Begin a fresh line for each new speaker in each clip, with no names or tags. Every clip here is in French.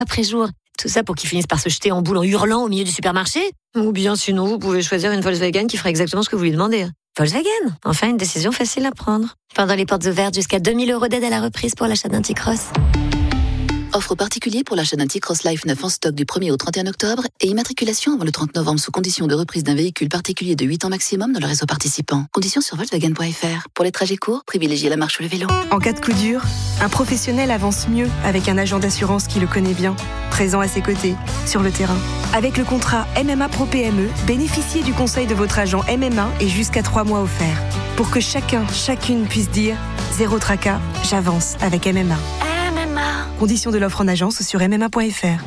après jour. Tout ça pour qu'ils finissent par se jeter en boule en hurlant au milieu du supermarché. Ou bien sinon, vous pouvez choisir une Volkswagen qui fera exactement ce que vous lui demandez. Volkswagen, enfin une décision facile à prendre. Pendant les portes ouvertes, jusqu'à 2 000 € d'aide à la reprise pour l'achat d'un T-Cross.
Offre particulier pour l'achat d'un T-Cross Life 9 en stock du 1er au 31 octobre et immatriculation avant le 30 novembre sous condition de reprise d'un véhicule particulier de 8 ans maximum dans le réseau participant. Conditions sur Volkswagen.fr. Pour les trajets courts, privilégiez la marche ou le vélo.
En cas de coup dur, un professionnel avance mieux avec un agent d'assurance qui le connaît bien, présent à ses côtés, sur le terrain. Avec le contrat MMA Pro PME, bénéficiez du conseil de votre agent MMA et jusqu'à 3 mois offerts. Pour que chacune puisse dire « Zéro tracas, j'avance avec MMA ». Conditions de l'offre en agence sur mma.fr.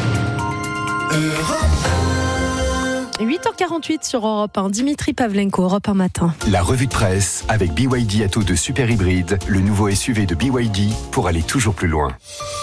8h48 sur Europe 1. Dimitri Pavlenko, Europe 1 matin.
La revue de presse avec BYD Atto de super hybride, le nouveau SUV de BYD pour aller toujours plus loin.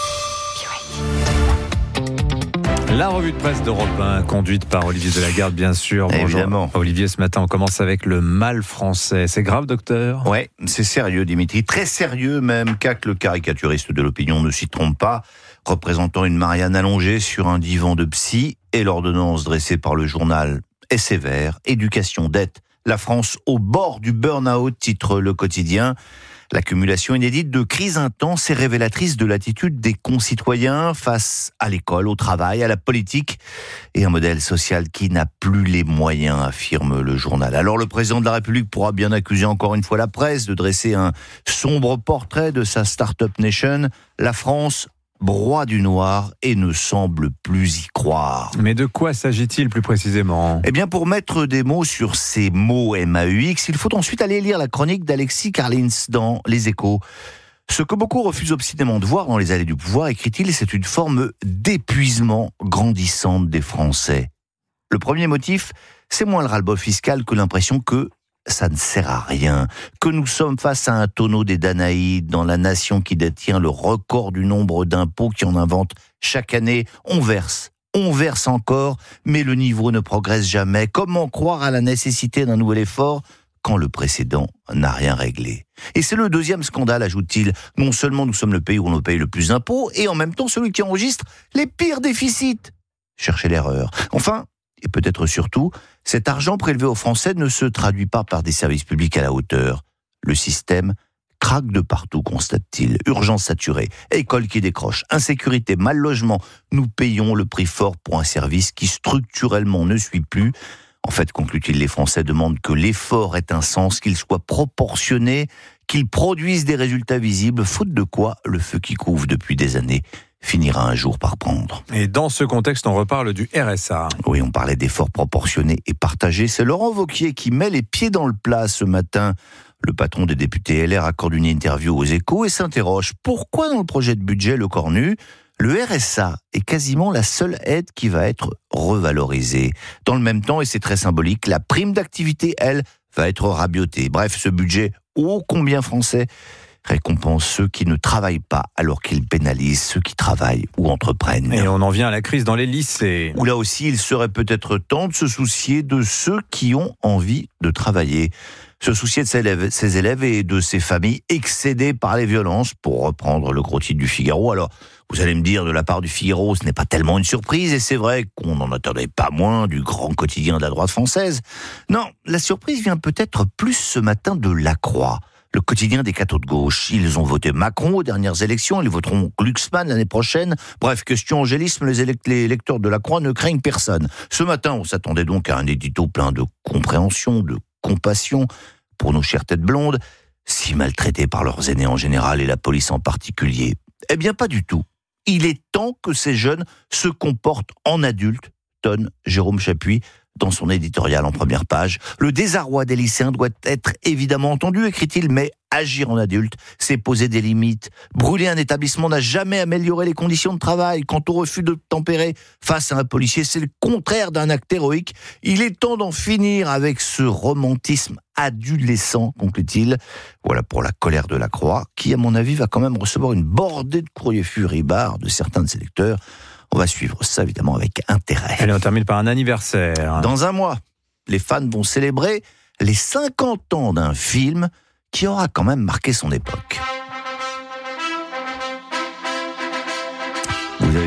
La revue de presse d'Europe 1, conduite par Olivier Delagarde, bien sûr. Bonjour.
Évidemment.
Olivier, ce matin, on commence avec le mal français. C'est grave, docteur ?
Ouais, c'est sérieux, Dimitri. Très sérieux même, quoique le caricaturiste de l'opinion ne s'y trompe pas. Représentant une Marianne allongée sur un divan de psy et l'ordonnance dressée par le journal est sévère. Éducation, dette, la France au bord du burn-out, titre Le Quotidien. L'accumulation inédite de crises intenses et révélatrices de l'attitude des concitoyens face à l'école, au travail, à la politique et un modèle social qui n'a plus les moyens, affirme le journal. Alors le président de la République pourra bien accuser encore une fois la presse de dresser un sombre portrait de sa start-up nation. La France broie du noir et ne semble plus y croire.
Mais de quoi s'agit-il plus précisément ?
Eh bien, pour mettre des mots sur ces mots MAUX, il faut ensuite aller lire la chronique d'Alexis Carlins dans Les Échos. Ce que beaucoup refusent obstinément de voir dans les allées du pouvoir, écrit-il, c'est une forme d'épuisement grandissante des Français. Le premier motif, c'est moins le ras-le-bol fiscal que l'impression que ça ne sert à rien, que nous sommes face à un tonneau des Danaïdes dans la nation qui détient le record du nombre d'impôts qui en invente chaque année. On verse encore, mais le niveau ne progresse jamais. Comment croire à la nécessité d'un nouvel effort quand le précédent n'a rien réglé ? Et c'est le deuxième scandale, ajoute-t-il. Non seulement nous sommes le pays où on paye le plus d'impôts, et en même temps celui qui enregistre les pires déficits. Cherchez l'erreur. Enfin, et peut-être surtout, cet argent prélevé aux Français ne se traduit pas par des services publics à la hauteur. Le système craque de partout, constate-t-il. Urgence saturée, école qui décroche, insécurité, mal logement. Nous payons le prix fort pour un service qui structurellement ne suit plus. En fait, conclut-il, les Français demandent que l'effort ait un sens, qu'il soit proportionné, qu'il produise des résultats visibles, faute de quoi le feu qui couve depuis des années finira un jour par prendre.
Et dans ce contexte, on reparle du RSA.
Oui, on parlait d'efforts proportionnés et partagés. C'est Laurent Wauquiez qui met les pieds dans le plat ce matin. Le patron des députés LR accorde une interview aux Échos et s'interroge. Pourquoi dans le projet de budget Le Cornu, le RSA est quasiment la seule aide qui va être revalorisée. Dans le même temps, et c'est très symbolique, la prime d'activité, elle, va être rabiotée. Bref, ce budget ô combien français récompense ceux qui ne travaillent pas alors qu'ils pénalisent ceux qui travaillent ou entreprennent.
Et on en vient à la crise dans les lycées.
Où là aussi, il serait peut-être temps de se soucier de ceux qui ont envie de travailler. Se soucier de ses élèves et de ses familles excédées par les violences, pour reprendre le gros titre du Figaro. Alors, vous allez me dire, de la part du Figaro, ce n'est pas tellement une surprise, et c'est vrai qu'on n'en attendait pas moins du grand quotidien de la droite française. Non, la surprise vient peut-être plus ce matin de La Croix, le quotidien des cathos de gauche. Ils ont voté Macron aux dernières élections, ils voteront Glucksmann l'année prochaine. Bref, question angélisme, les lecteurs de La Croix ne craignent personne. Ce matin, on s'attendait donc à un édito plein de compréhension, de compassion pour nos chères têtes blondes, si maltraitées par leurs aînés en général et la police en particulier. Eh bien, pas du tout. Il est temps que ces jeunes se comportent en adultes, tonne Jérôme Chapuis dans son éditorial en première page. Le désarroi des lycéens doit être évidemment entendu, écrit-il, mais agir en adulte, c'est poser des limites. Brûler un établissement n'a jamais amélioré les conditions de travail. Quant au refus de tempérer face à un policier, c'est le contraire d'un acte héroïque. Il est temps d'en finir avec ce romantisme adolescent, conclut-il. Voilà pour la colère de La Croix, qui, à mon avis, va quand même recevoir une bordée de courriers furibards de certains de ses lecteurs. On va suivre ça, évidemment, avec intérêt.
Allez, on termine par un anniversaire.
Dans un mois, les fans vont célébrer les 50 ans d'un film qui aura quand même marqué son époque. Vous avez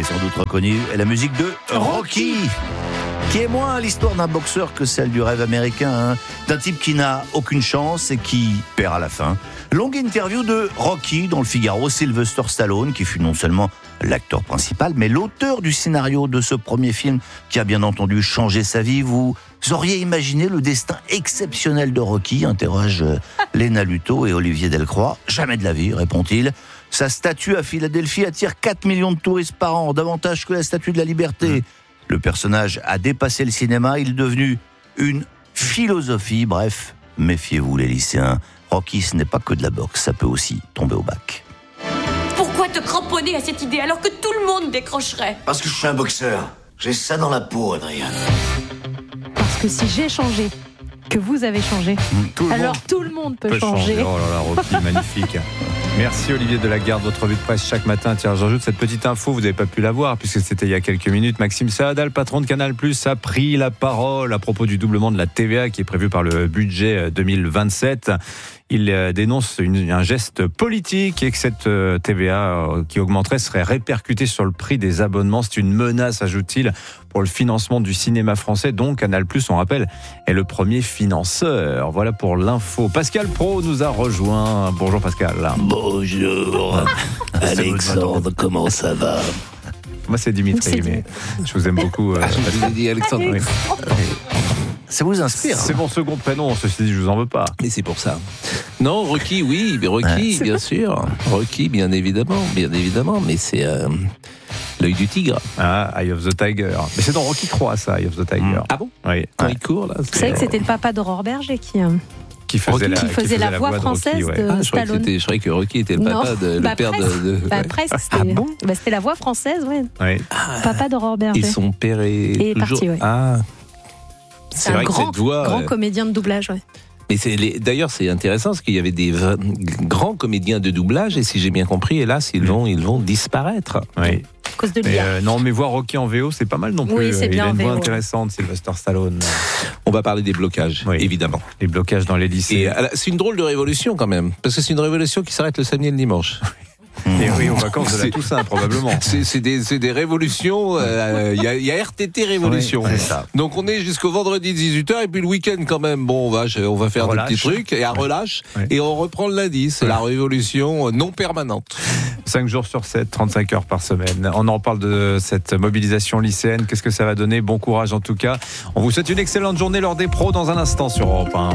sans doute reconnu, est la musique de Rocky, qui est moins l'histoire d'un boxeur que celle du rêve américain, d'un type qui n'a aucune chance et qui perd à la fin. Longue interview de Rocky dans le Figaro, Sylvester Stallone, qui fut non seulement l'acteur principal, mais l'auteur du scénario de ce premier film qui a bien entendu changé sa vie. Vous auriez imaginé le destin exceptionnel de Rocky, interroge Léna Luto et Olivier Delcroix. Jamais de la vie, répond-il. Sa statue à Philadelphie attire 4 millions de touristes par an, davantage que la statue de la Liberté. Le personnage a dépassé le cinéma, il est devenu une philosophie. Bref, méfiez-vous les lycéens. Rocky, ce n'est pas que de la boxe, ça peut aussi tomber au bac.
Pourquoi te cramponner à cette idée alors que tout le monde décrocherait ?
Parce que je suis un boxeur. J'ai ça dans la peau, Adrien.
Parce que si j'ai changé, que vous avez changé, alors tout le monde peut changer.
Oh là là, Rocky, magnifique. Merci Olivier Delagarde, votre revue de presse chaque matin. Tiens, j'ajoute cette petite info, vous n'avez pas pu la voir puisque c'était il y a quelques minutes. Maxime Saada, le patron de Canal+, a pris la parole à propos du doublement de la TVA qui est prévu par le budget 2027. Il dénonce un geste politique et que cette TVA qui augmenterait serait répercutée sur le prix des abonnements. C'est une menace, ajoute-t-il, pour le financement du cinéma français. Donc Canal+, on rappelle, est le premier financeur. Voilà pour l'info. Pascal Praud nous a rejoint. Bonjour Pascal.
Bonjour. Alexandre, comment ça va ?
Moi c'est Dimitri, mais je vous aime beaucoup.
Je vous ai dit Alexandre.
Oui.
Ça vous inspire ?
C'est mon second prénom, ceci dit, je vous en veux pas.
Mais c'est pour ça. Non, Rocky, oui, mais Rocky, bien sûr. Rocky, bien évidemment, mais c'est l'œil du tigre.
Ah, Eye of the Tiger. Mais c'est dans Rocky 3, ça, Eye of the Tiger.
Ah bon ?
Oui.
Quand il court, là.
Vous savez que c'était le papa d'Aurore Berger qui
faisait
la voix française de Stallone.
Je croyais que Rocky était le papa, le père de...
Presque, c'était la voix française, ouais.
Oui.
Papa d'Aurore Berger.
Et son père est toujours...
parti, ouais.
Ah,
c'est un grand comédien de doublage, ouais.
Mais d'ailleurs, c'est intéressant parce qu'il y avait des grands comédiens de doublage et si j'ai bien compris, hélas, ils vont disparaître.
Oui.
À cause de l'IA.
Non, mais voir Rocky en VO, c'est pas mal non plus.
Oui, c'est bien.
Il a une voix intéressante, Sylvester Stallone.
On va parler des blocages, évidemment.
Les blocages dans les lycées.
Et c'est une drôle de révolution quand même, parce que c'est une révolution qui s'arrête le samedi et le dimanche.
Et oui, aux vacances de la Toussaint, probablement.
C'est des révolutions. Il y a RTT Révolution.
Oui, c'est ça.
Donc on est jusqu'au vendredi 18h et puis le week-end quand même. Bon, on va faire des petits trucs et à relâche. Ouais. Et on reprend le lundi. C'est la révolution non permanente.
5 jours sur 7, 35 heures par semaine. On en parle de cette mobilisation lycéenne. Qu'est-ce que ça va donner ? Bon courage en tout cas. On vous souhaite une excellente journée lors des pros dans un instant sur Europe 1.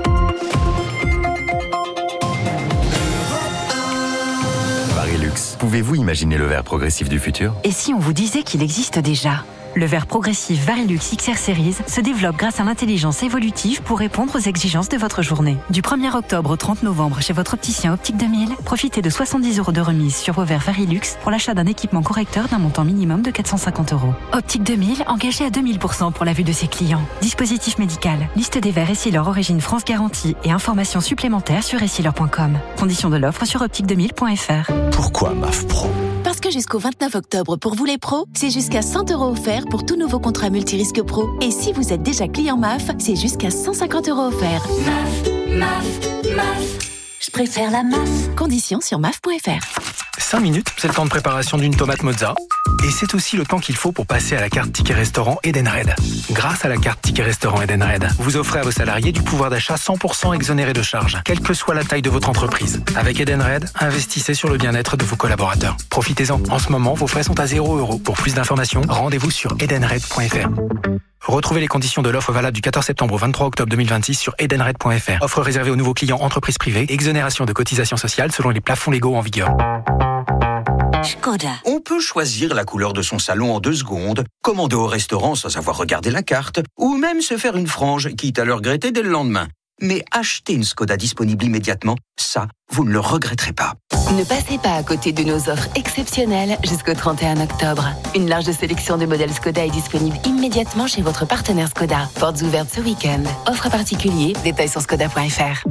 Pouvez-vous imaginer le verre progressif du futur ?
Et si on vous disait qu'il existe déjà ? Le verre progressif Varilux XR Series se développe grâce à l'intelligence évolutive pour répondre aux exigences de votre journée. Du 1er octobre au 30 novembre chez votre opticien Optique 2000, profitez de 70 € de remise sur vos verres Varilux pour l'achat d'un équipement correcteur d'un montant minimum de 450 €. Optique 2000, engagé à 2000% pour la vue de ses clients. Dispositif médical, liste des verres Essilor Origine France Garantie et informations supplémentaires sur essilor.com. Conditions de l'offre sur optique2000.fr.
Pourquoi MAF Pro ?
Parce que jusqu'au 29 octobre, pour vous les pros, c'est jusqu'à 100 € offerts pour tout nouveau contrat multirisque pro. Et si vous êtes déjà client MAF, c'est jusqu'à 150 € offerts. MAF. Je préfère la MAF. Conditions sur MAF.fr.
5 minutes, c'est le temps de préparation d'une tomate mozza. Et c'est aussi le temps qu'il faut pour passer à la carte Ticket Restaurant Edenred. Grâce à la carte Ticket Restaurant Edenred, vous offrez à vos salariés du pouvoir d'achat 100% exonéré de charges, quelle que soit la taille de votre entreprise. Avec Edenred, investissez sur le bien-être de vos collaborateurs. Profitez-en. En ce moment, vos frais sont à 0 €. Pour plus d'informations, rendez-vous sur edenred.fr. Retrouvez les conditions de l'offre valable du 14 septembre au 23 octobre 2026 sur edenred.fr. Offre réservée aux nouveaux clients entreprises privées. Exonération de cotisations sociales selon les plafonds légaux en vigueur.
Škoda.
On peut choisir la couleur de son salon en 2 secondes, commander au restaurant sans avoir regardé la carte, ou même se faire une frange, quitte à le regretter dès le lendemain. Mais acheter une Škoda disponible immédiatement, ça, vous ne le regretterez pas.
Ne passez pas à côté de nos offres exceptionnelles jusqu'au 31 octobre. Une large sélection de modèles Škoda est disponible immédiatement chez votre partenaire Škoda. Portes ouvertes ce week-end. Offre particulier, détails sur Škoda.fr.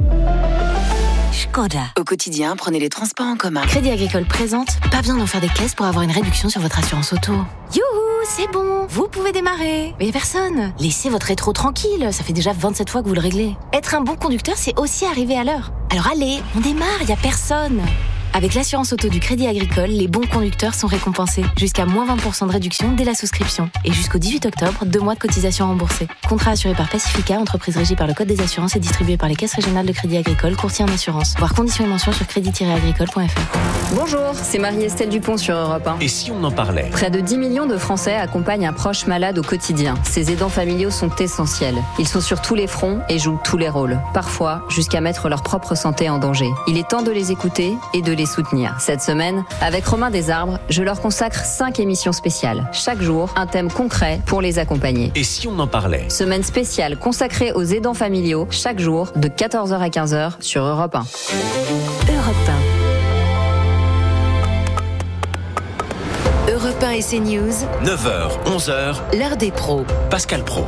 Škoda.
Au quotidien, prenez les transports en commun. Crédit Agricole présente, pas besoin d'en faire des caisses pour avoir une réduction sur votre assurance auto. Youhou, c'est bon, vous pouvez démarrer. Mais personne. Laissez votre rétro tranquille, ça fait déjà 27 fois que vous le réglez. Être un bon conducteur, c'est aussi arriver à l'heure. Alors allez, on démarre, y a personne.
Avec l'assurance auto du Crédit Agricole, les bons conducteurs sont récompensés. Jusqu'à moins 20% de réduction dès la souscription. Et jusqu'au 18 octobre, 2 mois de cotisation remboursée. Contrat assuré par Pacifica, entreprise régie par le Code des assurances et distribué par les caisses régionales de Crédit Agricole, courtier en assurance. Voir conditions et mentions sur crédit-agricole.fr.
Bonjour, c'est Marie-Estelle Dupont sur Europe 1.
Et si on en parlait ?
Près de 10 millions de Français accompagnent un proche malade au quotidien. Ces aidants familiaux sont essentiels. Ils sont sur tous les fronts et jouent tous les rôles. Parfois, jusqu'à mettre leur propre santé en danger. Il est temps de les écouter et de les soutenir. Cette semaine, avec Romain Desarbres, je leur consacre 5 émissions spéciales. Chaque jour, un thème concret pour les accompagner.
Et si on en parlait ?
Semaine spéciale consacrée aux aidants familiaux, chaque jour, de 14h à 15h sur Europe 1.
Europe 1. Europe 1 et CNews.
9h, 11h.
L'heure des pros.
Pascal Praud.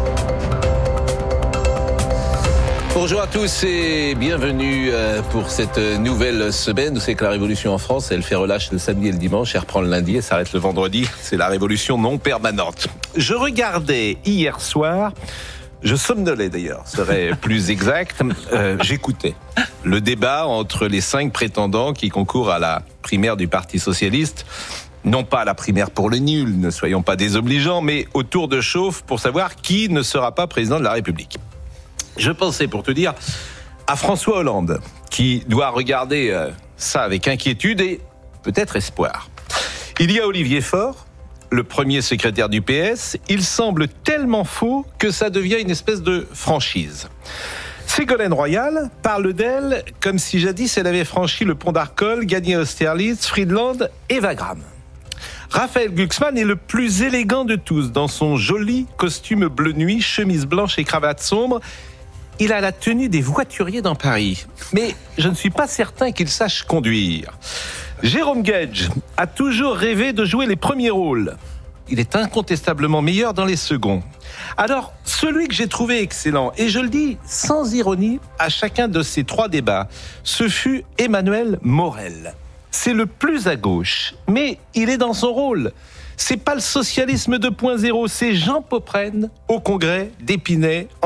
Bonjour à tous et bienvenue pour cette nouvelle semaine. Vous savez que la révolution en France, elle fait relâche le samedi et le dimanche, elle reprend le lundi et s'arrête le vendredi. C'est la révolution non permanente. Je regardais hier soir, je somnolais d'ailleurs, serait plus exact, j'écoutais le débat entre les 5 prétendants qui concourent à la primaire du Parti Socialiste. Non pas à la primaire pour le nul, ne soyons pas désobligeants, mais au tour de chauffe pour savoir qui ne sera pas président de la République. Je pensais, pour te dire, à François Hollande, qui doit regarder ça avec inquiétude et peut-être espoir. Il y a Olivier Faure, le premier secrétaire du PS. Il semble tellement faux que ça devient une espèce de franchise. Ségolène Royal parle d'elle comme si jadis elle avait franchi le pont d'Arcole, gagné Austerlitz, Friedland et Wagram. Raphaël Glucksmann est le plus élégant de tous dans son joli costume bleu nuit, chemise blanche et cravate sombre. Il a la tenue des voituriers dans Paris, mais je ne suis pas certain qu'il sache conduire. Jérôme Gage a toujours rêvé de jouer les premiers rôles. Il est incontestablement meilleur dans les seconds. Alors, celui que j'ai trouvé excellent, et je le dis sans ironie à chacun de ces 3 débats, ce fut Emmanuel Morel. C'est le plus à gauche, mais il est dans son rôle. C'est pas le socialisme 2.0, c'est Jean Popren au congrès d'Épinay en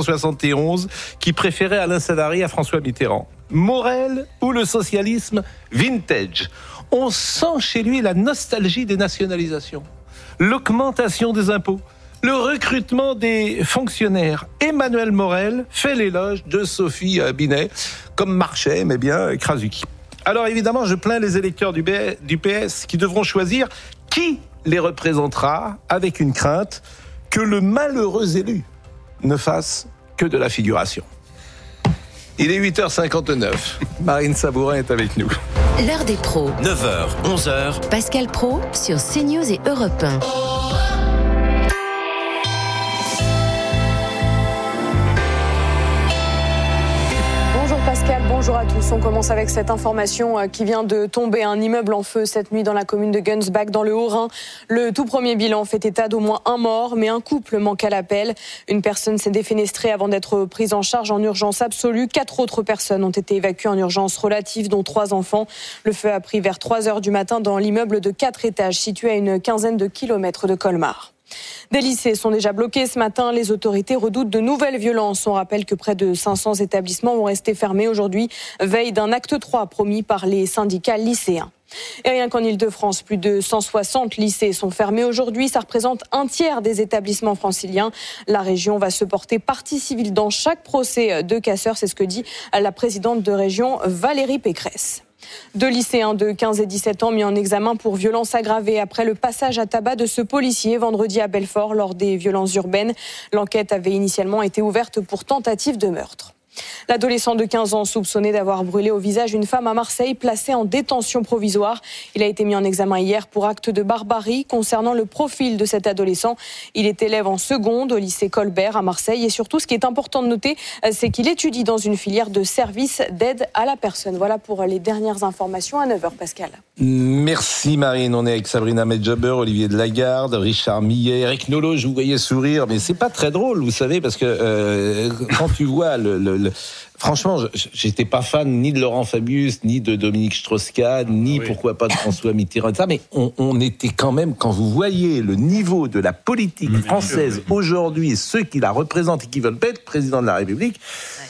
1971 qui préférait Alain Savary à François Mitterrand. Morel ou le socialisme vintage. On sent chez lui la nostalgie des nationalisations, l'augmentation des impôts, le recrutement des fonctionnaires. Emmanuel Morel fait l'éloge de Sophie Binet, comme Marchais aimait bien Krasuki. Alors évidemment, je plains les électeurs du PS qui devront choisir qui les représentera, avec une crainte que le malheureux élu ne fasse que de la figuration. Il est 8h59. Marine Sabourin est avec nous.
L'heure des pros.
9h, 11h.
Pascal Praud sur CNews et Europe 1.
Pascal, bonjour à tous. On commence avec cette information qui vient de tomber. Un immeuble en feu cette nuit dans la commune de Gunsbach, dans le Haut-Rhin. Le tout premier bilan fait état d'au moins 1 mort, mais un couple manque à l'appel. Une personne s'est défenestrée avant d'être prise en charge en urgence absolue. 4 autres personnes ont été évacuées en urgence relative, dont 3 enfants. Le feu a pris vers 3h du matin dans l'immeuble de 4 étages situé à une quinzaine de kilomètres de Colmar. Des lycées sont déjà bloqués ce matin. Les autorités redoutent de nouvelles violences. On rappelle que près de 500 établissements vont rester fermés aujourd'hui, veille d'un acte 3 promis par les syndicats lycéens. Et rien qu'en Ile-de-France, plus de 160 lycées sont fermés aujourd'hui. Ça représente un tiers des établissements franciliens. La région va se porter partie civile dans chaque procès de casseurs. C'est ce que dit la présidente de région, Valérie Pécresse. 2 lycéens de 15 et 17 ans mis en examen pour violences aggravées après le passage à tabac de ce policier vendredi à Belfort lors des violences urbaines. L'enquête avait initialement été ouverte pour tentative de meurtre. L'adolescent de 15 ans soupçonné d'avoir brûlé au visage une femme à Marseille, placé en détention provisoire. Il a été mis en examen hier pour acte de barbarie. Concernant le profil de cet adolescent, il est élève en seconde au lycée Colbert à Marseille. Et surtout, ce qui est important de noter, c'est qu'il étudie dans une filière de service d'aide à la personne. Voilà pour les dernières informations à 9h, Pascal.
Merci Marine, on est avec Sabrina Medjaber, Olivier de Lagarde, Richard Millet, Eric Nolot, je vous voyais sourire, mais c'est pas très drôle, vous savez, parce que quand tu vois franchement, j'étais pas fan ni de Laurent Fabius, ni de Dominique Strauss-Kahn, ni pourquoi pas de François Mitterrand, mais on était quand même, quand vous voyez le niveau de la politique française aujourd'hui, ceux qui la représentent et qui veulent pas être président de la République,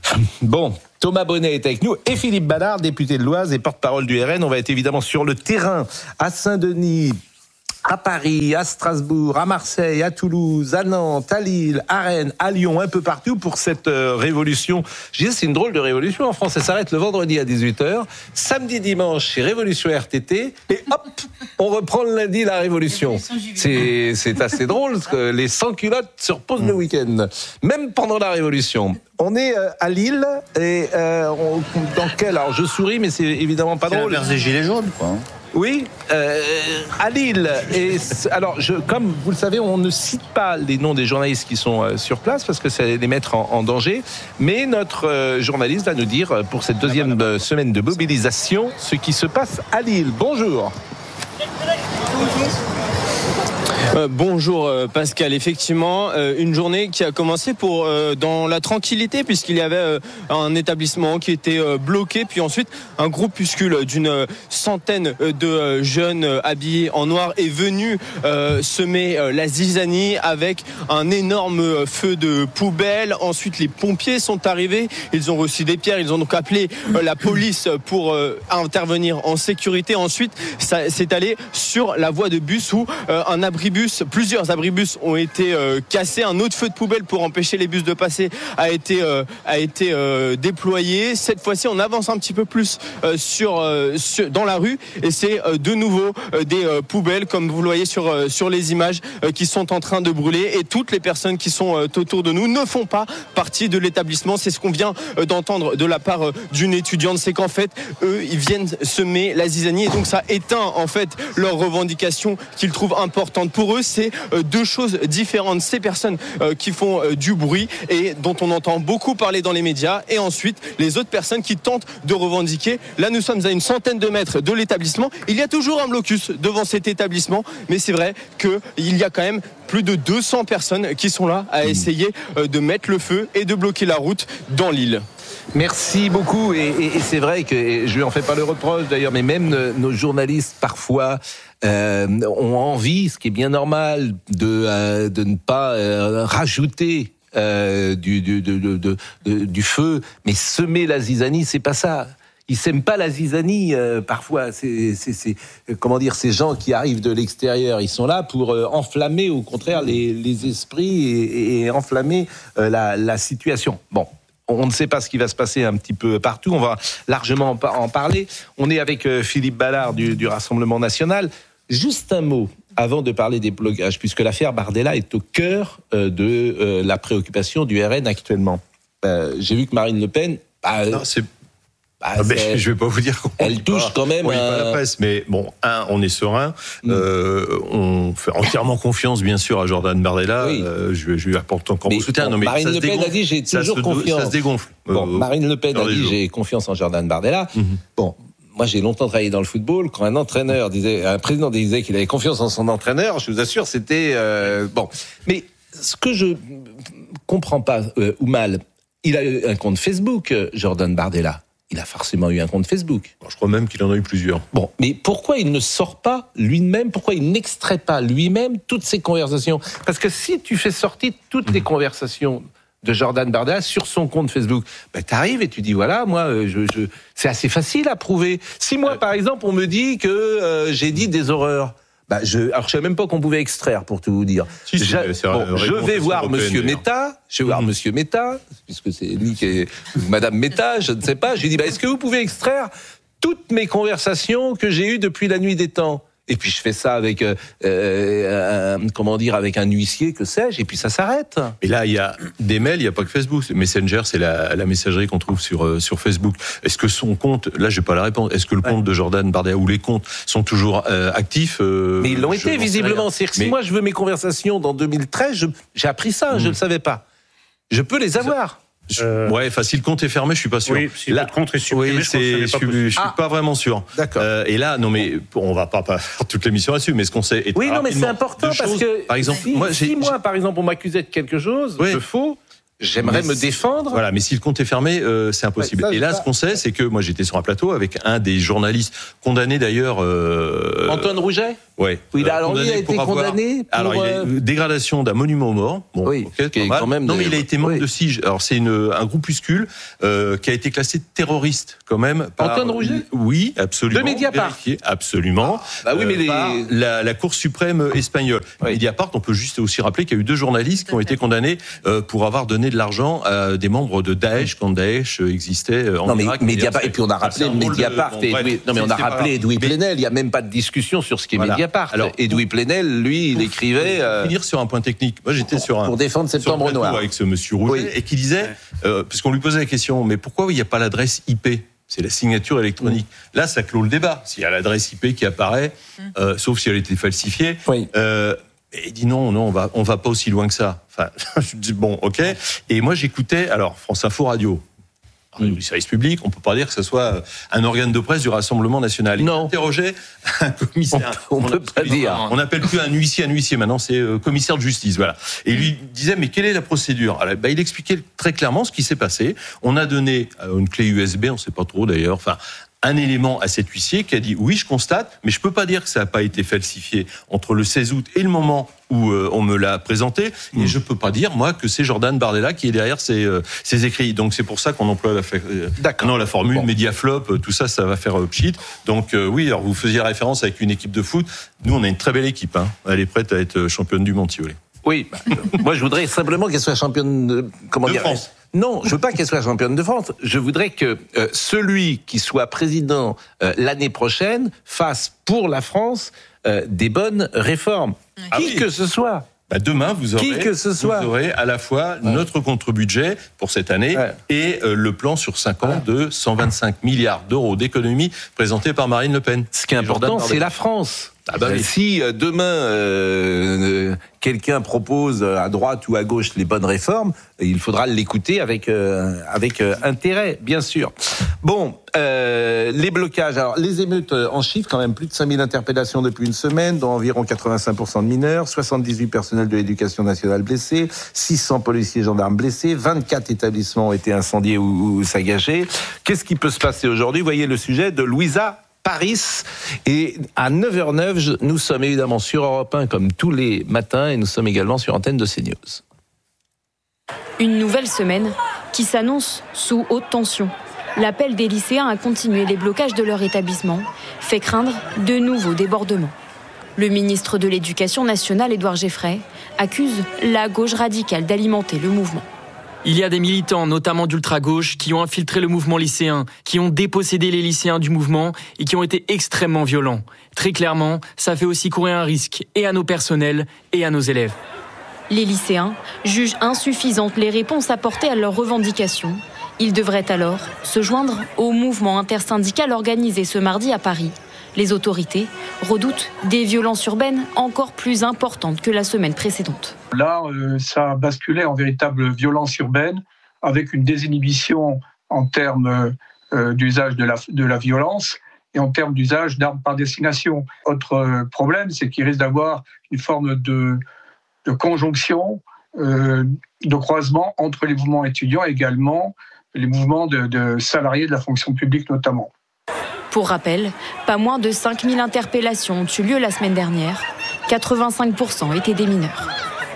Bon, Thomas Bonnet est avec nous et Philippe Ballard, député de l'Oise et porte-parole du RN. On va être évidemment sur le terrain à Saint-Denis, à Paris, à Strasbourg, à Marseille, à Toulouse, à Nantes, à Lille, à Rennes, à Lyon, un peu partout pour cette révolution. Je disais, c'est une drôle de révolution en France. Ça s'arrête le vendredi à 18h. Samedi, dimanche, c'est révolution RTT. Et hop, on reprend le lundi la révolution. C'est assez drôle parce que les sans-culottes se reposent le week-end. Même pendant la révolution. On est à Lille et dans quel... Alors je souris, mais c'est évidemment pas drôle.
C'est des gilets jaunes, quoi.
Oui, à Lille. Et alors, comme vous le savez, on ne cite pas les noms des journalistes qui sont sur place parce que ça les mettre en danger. Mais notre journaliste va nous dire, pour cette deuxième semaine de mobilisation, ce qui se passe à Lille. Bonjour.
Bonjour Pascal, effectivement une journée qui a commencé dans la tranquillité puisqu'il y avait un établissement qui était bloqué, puis ensuite un groupuscule d'une centaine de jeunes habillés en noir est venu semer la zizanie avec un énorme feu de poubelle. Ensuite les pompiers sont arrivés, ils ont reçu des pierres, ils ont donc appelé la police pour intervenir en sécurité. Ensuite ça s'est allé sur la voie de bus où plusieurs abribus ont été cassés. Un autre feu de poubelle pour empêcher les bus de passer a été déployé. Cette fois-ci, on avance un petit peu plus dans la rue et c'est de nouveau des poubelles, comme vous le voyez sur les images, qui sont en train de brûler. Et toutes les personnes qui sont autour de nous ne font pas partie de l'établissement. C'est ce qu'on vient d'entendre de la part d'une étudiante. C'est qu'en fait, eux, ils viennent semer la zizanie et donc ça éteint en fait leurs revendications qu'ils trouvent importantes. Pour eux, c'est deux choses différentes. Ces personnes qui font du bruit et dont on entend beaucoup parler dans les médias, et ensuite les autres personnes qui tentent de revendiquer. Là, nous sommes à une centaine de mètres de l'établissement. Il y a toujours un blocus devant cet établissement, mais c'est vrai qu'il y a quand même plus de 200 personnes qui sont là à essayer de mettre le feu et de bloquer la route dans l'île.
Merci beaucoup et c'est vrai que je lui en fais pas le reproche d'ailleurs, mais même nos journalistes parfois ont envie, ce qui est bien normal, de ne pas rajouter du feu, mais semer la zizanie, c'est pas ça. Ils s'aiment pas la zizanie parfois. C'est comment dire, ces gens qui arrivent de l'extérieur, ils sont là pour enflammer au contraire les esprits et enflammer la situation. Bon. On ne sait pas ce qui va se passer un petit peu partout. On va largement en parler. On est avec Philippe Ballard du Rassemblement National. Juste un mot avant de parler des blocages, puisque l'affaire Bardella est au cœur de la préoccupation du RN actuellement. J'ai vu que Marine Le Pen...
je vais pas vous dire.
Elle touche quand même.
Oui, pas la presse, mais bon, on est serein. On fait entièrement confiance, bien sûr, à Jordan Bardella. Oui. Je lui apporte encore mon soutien.
Non, mais Marine Le Pen a dit j'ai toujours confiance.
Ça se dégonfle.
Bon, Marine Le Pen a dit j'ai confiance en Jordan Bardella. Bon. Moi, j'ai longtemps travaillé dans le football. Quand un président disait qu'il avait confiance en son entraîneur, je vous assure, c'était bon. Mais ce que je comprends pas ou mal, il a eu un compte Facebook, Jordan Bardella. Il a forcément eu un compte Facebook.
Je crois même qu'il en a eu plusieurs.
Bon, mais pourquoi il ne sort pas lui-même, pourquoi il n'extrait pas lui-même toutes ces conversations ? Parce que si tu fais sortir toutes les conversations de Jordan Bardella sur son compte Facebook, t'arrives et tu dis voilà, moi, c'est assez facile à prouver. Si moi, par exemple, on me dit que j'ai dit des horreurs, je savais même pas qu'on pouvait extraire, pour tout vous dire. Je vais voir Monsieur Meta, Monsieur Meta, puisque c'est lui qui est Madame Meta, je ne sais pas. Je lui dis est-ce que vous pouvez extraire toutes mes conversations que j'ai eues depuis la nuit des temps ? Et puis je fais ça avec avec un huissier, que sais-je, et puis ça s'arrête.
Et là, il y a des mails, il n'y a pas que Facebook. Messenger, c'est la messagerie qu'on trouve sur Facebook. Est-ce que son compte, là, j'ai pas la réponse. Est-ce que le compte de Jordan Bardella ou les comptes sont toujours actifs
Mais ils l'ont été visiblement. C'est-à-dire que si moi je veux mes conversations dans 2013, j'ai appris ça, je ne le savais pas. Je peux les avoir.
Si le compte est fermé, je suis pas sûr.
Oui, si le compte est supprimé,
je suis pas vraiment sûr.
D'accord.
Et là, non mais on va pas faire toute l'émission là-dessus, mais ce qu'on sait est
oui, non, mais c'est important parce que
par exemple,
si moi, par exemple, on m'accusait de quelque chose de faux, j'aimerais me défendre.
Voilà, mais si le compte est fermé, c'est impossible. Et là, ce qu'on sait, c'est que moi, j'étais sur un plateau avec un des journalistes condamnés d'ailleurs.
Antoine Rouget.
Ouais.
Oui, alors lui a été condamné pour...
Alors, il a dégradation d'un monument aux morts. Bon,
oui,
okay,
qui est quand même...
Non, mais il a été membre de SIG. Alors, c'est un groupuscule qui a été classé terroriste, quand même.
Antoine Rouget ?
Oui, absolument.
De Mediapart ?
Vérifié, absolument.
Bah oui, mais
par la Cour suprême espagnole. Oui. Mediapart, on peut juste aussi rappeler qu'il y a eu 2 journalistes qui ont été condamnés pour avoir donné de l'argent à des membres de Daesh quand Daesh existait en Irak.
Mediapart, et puis on a rappelé Mediapart. On a rappelé Edoui Plenel. Il n'y a même pas de discussion sur ce qui est Mediapart. Alors, Edoui Plenel, lui, il écrivait...
finir sur un point technique. Moi, j'étais pour
défendre Septembre Noir.
Avec ce monsieur Rouget, et qui disait, parce qu'on lui posait la question, mais pourquoi il n'y a pas l'adresse IP ? C'est la signature électronique. Là, ça clôt le débat. S'il y a l'adresse IP qui apparaît, sauf si elle a été falsifiée, il dit non, on va pas aussi loin que ça. Enfin, je dis bon, ok. Et moi, j'écoutais, alors, France Info Radio. Du service public, on peut pas dire que ce soit un organe de presse du Rassemblement national. Il interrogeait un commissaire.
On peut pas dire.
On n'appelle plus un huissier, maintenant c'est commissaire de justice, voilà. Et il lui disait, mais quelle est la procédure ? Alors, il expliquait très clairement ce qui s'est passé. On a donné une clé USB, on sait pas trop d'ailleurs, un élément à cet huissier qui a dit oui, je constate, mais je peux pas dire que ça n'a pas été falsifié entre le 16 août et le moment où on me l'a présenté, et je peux pas dire moi que c'est Jordan Bardella qui est derrière ces écrits. Donc c'est pour ça qu'on emploie la formule Mediaflop, tout ça va faire pchit. Donc oui, alors vous faisiez référence avec une équipe de foot. Nous on a une très belle équipe, hein. Elle est prête à être championne du monde si vous voulez.
Oui, moi je voudrais simplement qu'elle soit championne de
France.
Non, je veux pas qu'elle soit championne de France. Je voudrais que celui qui soit président l'année prochaine fasse pour la France des bonnes réformes. Qui que ce soit.
Demain, vous aurez à la fois notre contre-budget pour cette année et le plan sur 5 ans de 125 milliards d'euros d'économie présenté par Marine Le Pen.
Ce qui est important, c'est la France. Si demain quelqu'un propose à droite ou à gauche les bonnes réformes, il faudra l'écouter avec intérêt, bien sûr. Bon, les blocages. Alors, les émeutes en chiffres, quand même plus de 5000 interpellations depuis une semaine, dont environ 85% de mineurs, 78 personnels de l'éducation nationale blessés, 600 policiers et gendarmes blessés, 24 établissements ont été incendiés ou saccagés. Qu'est-ce qui peut se passer aujourd'hui ? Vous voyez le sujet de Louisa Paris. Et à 9h09, nous sommes évidemment sur Europe 1 comme tous les matins, et nous sommes également sur antenne de CNews.
Une nouvelle semaine qui s'annonce sous haute tension. L'appel des lycéens à continuer les blocages de leur établissement fait craindre de nouveaux débordements. Le ministre de l'Éducation nationale, Édouard Geffray, accuse la gauche radicale d'alimenter le mouvement.
Il y a des militants, notamment d'ultra-gauche, qui ont infiltré le mouvement lycéen, qui ont dépossédé les lycéens du mouvement et qui ont été extrêmement violents. Très clairement, ça fait aussi courir un risque, et à nos personnels, et à nos élèves.
Les lycéens jugent insuffisantes les réponses apportées à leurs revendications. Ils devraient alors se joindre au mouvement intersyndical organisé ce mardi à Paris. Les autorités redoutent des violences urbaines encore plus importantes que la semaine précédente.
Là, ça a basculé en véritable violence urbaine, avec une désinhibition en termes d'usage de la violence et en termes d'usage d'armes par destination. Autre problème, c'est qu'il risque d'avoir une forme de conjonction, de croisement entre les mouvements étudiants et également les mouvements de salariés de la fonction publique notamment.
Pour rappel, pas moins de 5000 interpellations ont eu lieu la semaine dernière. 85% étaient des mineurs.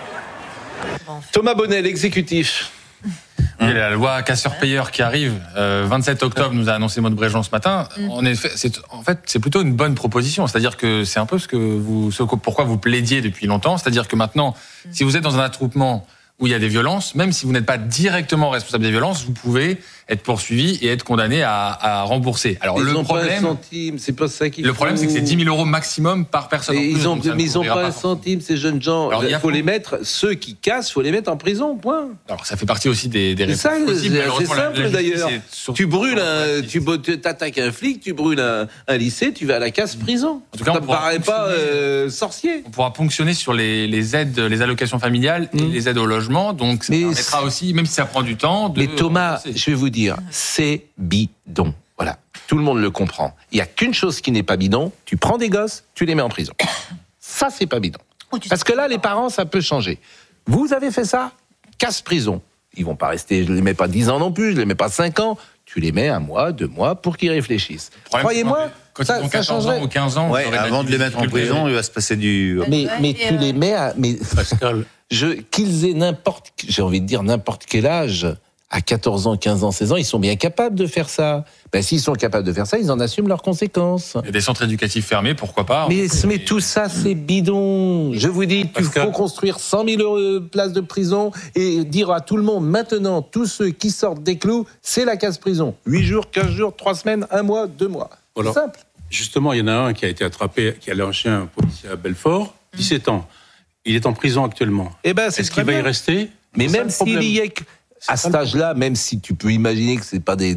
Thomas Bonnet, l'exécutif.
Oui, la loi casseur-payeur qui arrive, 27 octobre, nous a annoncé Maud Bréjean ce matin. En effet, c'est plutôt une bonne proposition. C'est-à-dire que c'est un peu pourquoi vous plaidiez depuis longtemps. C'est-à-dire que maintenant, si vous êtes dans un attroupement où il y a des violences, même si vous n'êtes pas directement responsable des violences, vous pouvez être poursuivi et être condamné à rembourser. Alors
le problème, c'est pas ça
le problème, c'est que c'est 10 000 € maximum par personne.
Mais ils ont pas un centime, ces jeunes gens. Alors, il faut les mettre, ceux qui cassent, faut les mettre en prison, point.
Alors ça fait partie aussi des réponses possibles.
C'est simple d'ailleurs. Tu brûles tu t'attaques un flic, tu brûles un lycée, tu vas à la casse-prison. En tout cas, ça me paraît pas sorcier.
On pourra ponctionner sur les aides, les allocations familiales et les aides au logement. Donc ça permettra aussi, même si ça prend du temps, de...
Mais Thomas, je vais vous dire, c'est bidon. Voilà, tout le monde le comprend. Il n'y a qu'une chose qui n'est pas bidon, tu prends des gosses, tu les mets en prison. Ça, c'est pas bidon. Parce que là, les parents, ça peut changer. Vous avez fait ça, casse-prison. Ils vont pas rester, je les mets pas 10 ans non plus, je les mets pas 5 ans. Tu les mets 1 mois, 2 mois pour qu'ils réfléchissent. Croyez-moi,
Quand ils ont 14 ans ou 15 ans,
ouais, avant de les mettre en prison, il va se passer du...
Mais tu les mets à... Mais,
Pascal.
Qu'ils aient j'ai envie de dire n'importe quel âge, à 14 ans, 15 ans, 16 ans, ils sont bien capables de faire ça. Ben, s'ils sont capables de faire ça, ils en assument leurs conséquences.
Il y a des centres éducatifs fermés, pourquoi pas.
Mais tout ça, c'est bidon. Je vous dis qu'il faut construire 100 000 places de prison et dire à tout le monde, maintenant, tous ceux qui sortent des clous, c'est la case-prison. 8 jours, 15 jours, 3 semaines, 1 mois, 2 mois.
Alors,
c'est simple.
Justement, il y en a un qui a été attrapé, qui a lâché un policier à Belfort, 17 ans. Il est en prison actuellement.
Eh ben,
est-ce qu'il va y rester?
Mais même s'il y est... À cet âge-là, même si tu peux imaginer que c'est pas des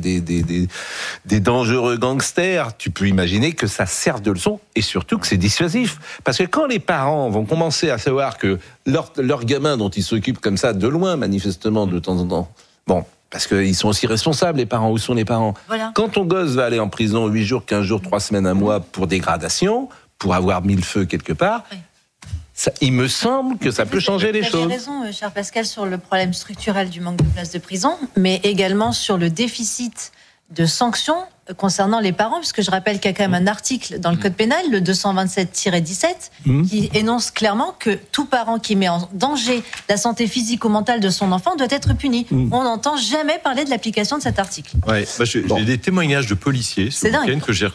dangereux gangsters, tu peux imaginer que ça serve de leçon et surtout que c'est dissuasif. Parce que quand les parents vont commencer à savoir que leur gamin dont ils s'occupent comme ça, de loin, manifestement, de temps en temps, bon, parce qu'ils sont aussi responsables, les parents. Où sont les parents? Voilà. Quand ton gosse va aller en prison 8 jours, 15 jours, 3 semaines, 1 mois pour dégradation, pour avoir mis le feu quelque part... Oui. Ça, il me semble que ça peut changer les choses.
Vous avez raison, cher Pascal, sur le problème structurel du manque de places de prison, mais également sur le déficit de sanctions concernant les parents, puisque je rappelle qu'il y a quand même un article dans le Code pénal, le 227-17, qui énonce clairement que tout parent qui met en danger la santé physique ou mentale de son enfant doit être puni. On n'entend jamais parler de l'application de cet article.
Ouais, j'ai des témoignages de policiers ce week-end que j'ai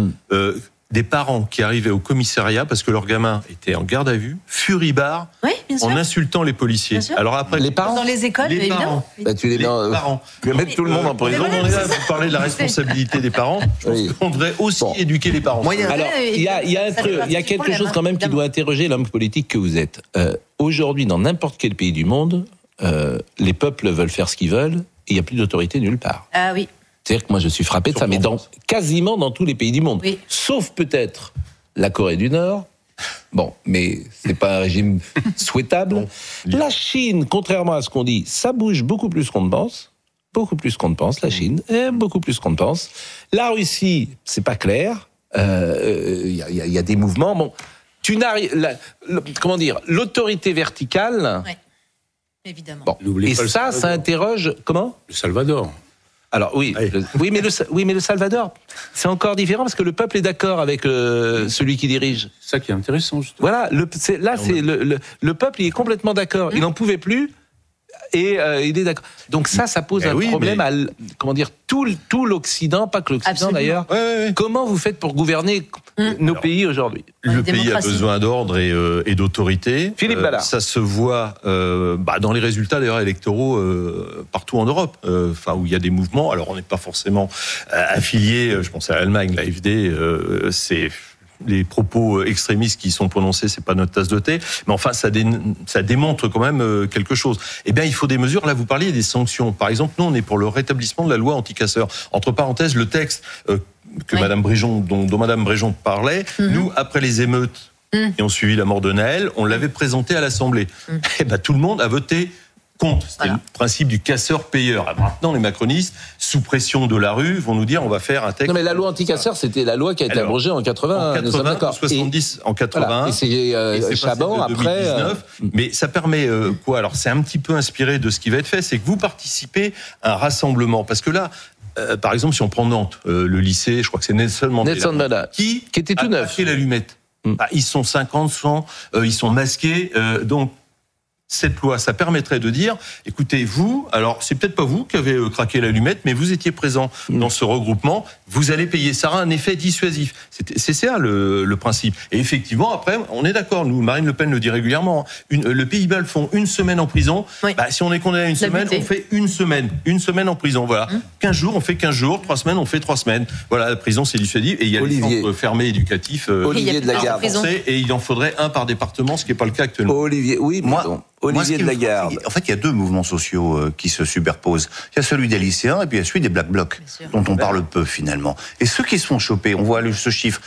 des parents qui arrivaient au commissariat parce que leur gamin était en garde à vue, furibard, en insultant les policiers. Alors après,
les parents dans les écoles, évidemment.
Tu les parents. Tu vas mettre tout le monde en prison.
On est là pour parler de la responsabilité des parents. Je pense qu'on devrait aussi éduquer les parents.
Alors, il y a quelque chose quand même qui doit interroger l'homme politique que vous êtes. Aujourd'hui, dans n'importe quel pays du monde, les peuples veulent faire ce qu'ils veulent et il n'y a plus d'autorité nulle part.
Ah oui.
C'est-à-dire que moi, je suis frappé de ça, mais quasiment dans tous les pays du monde. Oui. Sauf peut-être la Corée du Nord. Bon, mais c'est pas un régime souhaitable. La Chine, contrairement à ce qu'on dit, ça bouge beaucoup plus qu'on ne pense. Beaucoup plus qu'on ne pense, la Chine. Beaucoup plus qu'on ne pense. La Russie, c'est pas clair. Il y a des mouvements. Bon, comment dire, l'autorité verticale...
Oui, évidemment.
Bon. Et ça interroge... Comment ?
Le Salvador.
Alors oui, mais le Salvador, c'est encore différent parce que le peuple est d'accord avec celui qui dirige.
C'est ça qui est intéressant, justement.
Voilà, le peuple, il est complètement d'accord. Il n'en pouvait plus et il est d'accord. Donc ça pose un problème à tout l'Occident, pas que l'Occident d'ailleurs. Comment vous faites pour gouverner nos pays aujourd'hui?
Le pays a besoin d'ordre et d'autorité.
Philippe Ballard.
Ça se voit dans les résultats d'ailleurs électoraux partout en Europe, où il y a des mouvements. Alors on n'est pas forcément affilié. Je pense à l'Allemagne, l'AfD, c'est les propos extrémistes qui sont prononcés, c'est pas notre tasse de thé, mais enfin ça démontre quand même quelque chose. Eh bien, il faut des mesures. Là, vous parliez des sanctions. Par exemple, nous, on est pour le rétablissement de la loi anti-casseurs. Entre parenthèses, le texte que Madame Bréjon, dont Madame Bréjon parlait, nous, après les émeutes qui ont suivi la mort de Naël, on l'avait présenté à l'Assemblée. Eh ben, tout le monde a voté contre. C'était le principe du casseur-payeur. Maintenant, les macronistes, sous pression de la rue, vont nous dire on va faire un texte...
Non, mais la loi anti-casseur, c'était la loi qui a été abrogée en 80.
En 80, en 70, en 80.
Voilà. Et c'est Chaban, après...
2019. Mais ça permet quoi? Alors, c'est un petit peu inspiré de ce qui va être fait, c'est que vous participez à un rassemblement. Parce que là... par exemple, si on prend Nantes, le lycée, je crois que c'est Nelson Mandela, qui
était tout neuf.
A fait l'allumette. Ils sont 50, 100, ils sont masqués, donc cette loi, ça permettrait de dire, écoutez, vous, alors c'est peut-être pas vous qui avez craqué l'allumette, mais vous étiez présent dans ce regroupement, vous allez payer. Ça aura un effet dissuasif. C'est ça le principe. Et effectivement, après, on est d'accord, nous, Marine Le Pen le dit régulièrement, le Pays-Bas le font 1 semaine en prison. Si on est condamné à 1 semaine, on fait 1 semaine. 1 semaine en prison, voilà. 15 jours, on fait 15 jours. 3 semaines, on fait 3 semaines. Voilà, la prison, c'est dissuasif. Et il y a les centres fermés éducatifs.
Olivier de la Garde.
Et il en faudrait un par département, ce qui n'est pas le cas actuellement.
Olivier, oui, Olivier de la Garde.
En fait, il y a 2 mouvements sociaux qui se superposent. Il y a celui des lycéens et puis il y a celui des Black Blocs, dont on parle peu finalement. Et ceux qui se font choper, on voit ce chiffre,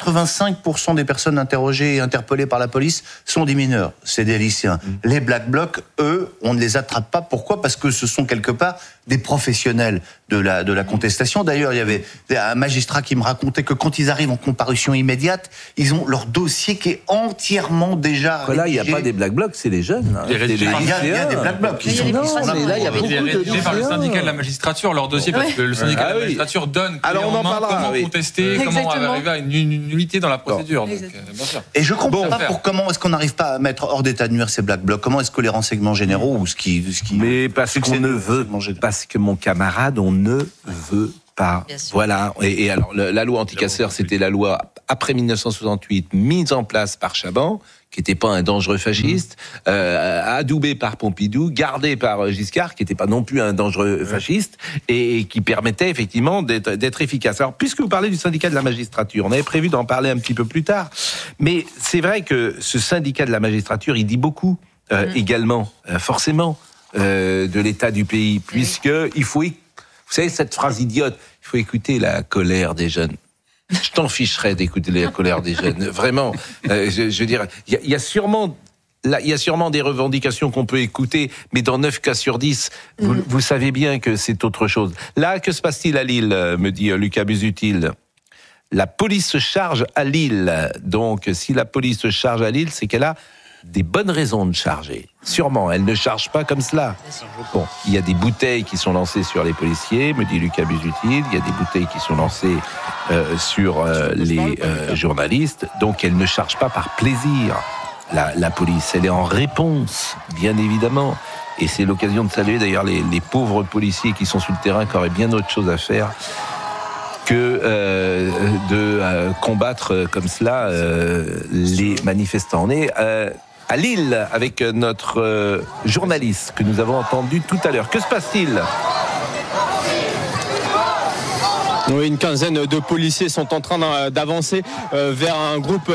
85% des personnes interrogées et interpellées par la police sont des mineurs, c'est des lycéens. Les Black Blocs, eux, on ne les attrape pas. Pourquoi ? Parce que ce sont quelque part des professionnels de la contestation. D'ailleurs, il y avait un magistrat qui me racontait que quand ils arrivent en comparution immédiate, ils ont leur dossier qui est entièrement déjà
là, il n'y a pas des black blocs, c'est les jeunes.
Il y a des black blocs qui sont là.
Il y a beaucoup de par le syndicat de la magistrature, leur dossier, parce que le syndicat de la magistrature donne comment contester, comment arriver à une nullité dans la procédure. Donc, bien sûr.
Et je comprends pas comment est-ce qu'on n'arrive pas à mettre hors d'état de nuire ces black blocs. Comment est-ce que les renseignements généraux ou ce qui
mais parce qu'on ne veut, parce que mon camarade, on ne veut pas. Voilà. Et alors, la loi anticasseur, c'était la loi après 1968, mise en place par Chaban, qui n'était pas un dangereux fasciste, adoubé par Pompidou, gardé par Giscard, qui n'était pas non plus un dangereux fasciste, et qui permettait effectivement d'être efficace. Alors, puisque vous parlez du syndicat de la magistrature, on avait prévu d'en parler un petit peu plus tard, mais c'est vrai que ce syndicat de la magistrature, il dit beaucoup également, forcément, de l'état du pays, puisque il faut, vous savez cette phrase idiote, il faut écouter la colère des jeunes. Je t'en ficherais d'écouter la colère des jeunes, vraiment. Je veux dire, il y a sûrement des revendications qu'on peut écouter, mais dans 9 cas sur 10, vous savez bien que c'est autre chose. Là, que se passe-t-il à Lille, me dit Lucas Busutil? La police se charge à Lille. Donc, si la police se charge à Lille, c'est qu'elle a des bonnes raisons de charger. Sûrement, elle ne charge pas comme cela. Bon, il y a des bouteilles qui sont lancées sur les policiers, me dit Lucas Busutil. Il y a des bouteilles qui sont lancées sur les journalistes. Donc, elle ne charge pas par plaisir. La police, elle est en réponse, bien évidemment. Et c'est l'occasion de saluer d'ailleurs les pauvres policiers qui sont sur le terrain, qui auraient bien autre chose à faire que de combattre comme cela les manifestants. On est à Lille avec notre journaliste que nous avons entendu tout à l'heure. Que se passe-t-il ?
Oui, une quinzaine de policiers sont en train d'avancer vers le groupe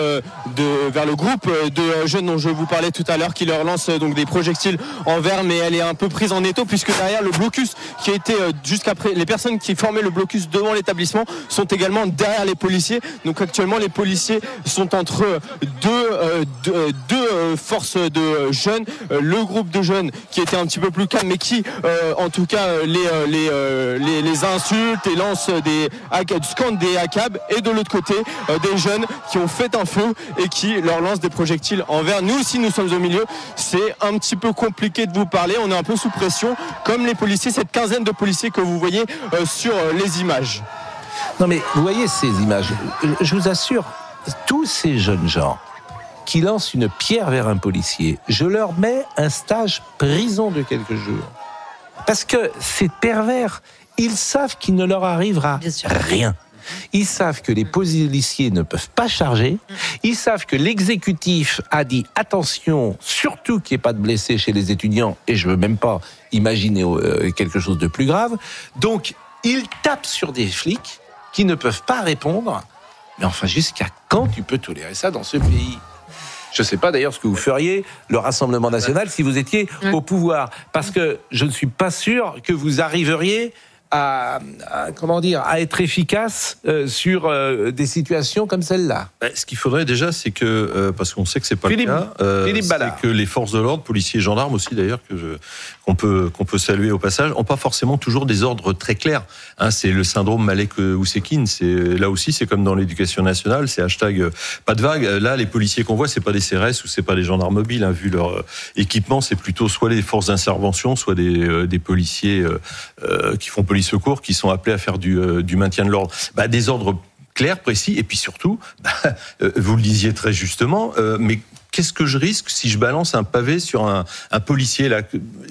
de jeunes dont je vous parlais tout à l'heure, qui leur lance donc des projectiles en verre, mais elle est un peu prise en étau puisque derrière le blocus qui a été jusqu'après, les personnes qui formaient le blocus devant l'établissement sont également derrière les policiers. Donc actuellement les policiers sont entre deux forces de jeunes, le groupe de jeunes qui était un petit peu plus calme mais qui en tout cas les insulte et lance scandent des ACAB, et de l'autre côté des jeunes qui ont fait un feu et qui leur lancent des projectiles en verre. Nous aussi nous sommes au milieu, c'est un petit peu compliqué de vous parler, on est un peu sous pression comme les policiers, cette quinzaine de policiers que vous voyez sur les images.
Non mais vous voyez ces images, je vous assure, tous ces jeunes gens qui lancent une pierre vers un policier, je leur mets un stage prison de quelques jours. Parce que c'est pervers. Ils savent qu'il ne leur arrivera rien. Ils savent que les policiers ne peuvent pas charger. Ils savent que l'exécutif a dit attention, surtout qu'il n'y ait pas de blessés chez les étudiants, et je ne veux même pas imaginer quelque chose de plus grave. Donc, ils tapent sur des flics qui ne peuvent pas répondre. Mais enfin, jusqu'à quand tu peux tolérer ça dans ce pays ? Je ne sais pas d'ailleurs ce que vous feriez, le Rassemblement national, si vous étiez au pouvoir. Parce que je ne suis pas sûr que vous arriveriez à être efficace sur des situations comme celle-là.
Ce qu'il faudrait déjà, c'est que, parce qu'on sait que c'est pas le cas, c'est que les forces de l'ordre, policiers et gendarmes aussi d'ailleurs, qu'on peut saluer au passage, n'ont pas forcément toujours des ordres très clairs. C'est le syndrome Malek Oussekine. Là aussi, c'est comme dans l'éducation nationale, c'est hashtag pas de vague. Là, les policiers qu'on voit, c'est pas des CRS ou c'est pas des gendarmes mobiles. Vu leur équipement, c'est plutôt soit les forces d'intervention, soit des policiers qui font police secours, qui sont appelés à faire du maintien de l'ordre. Des ordres clairs, précis, et puis surtout, vous le disiez très justement, mais qu'est-ce que je risque si je balance un pavé sur un policier là,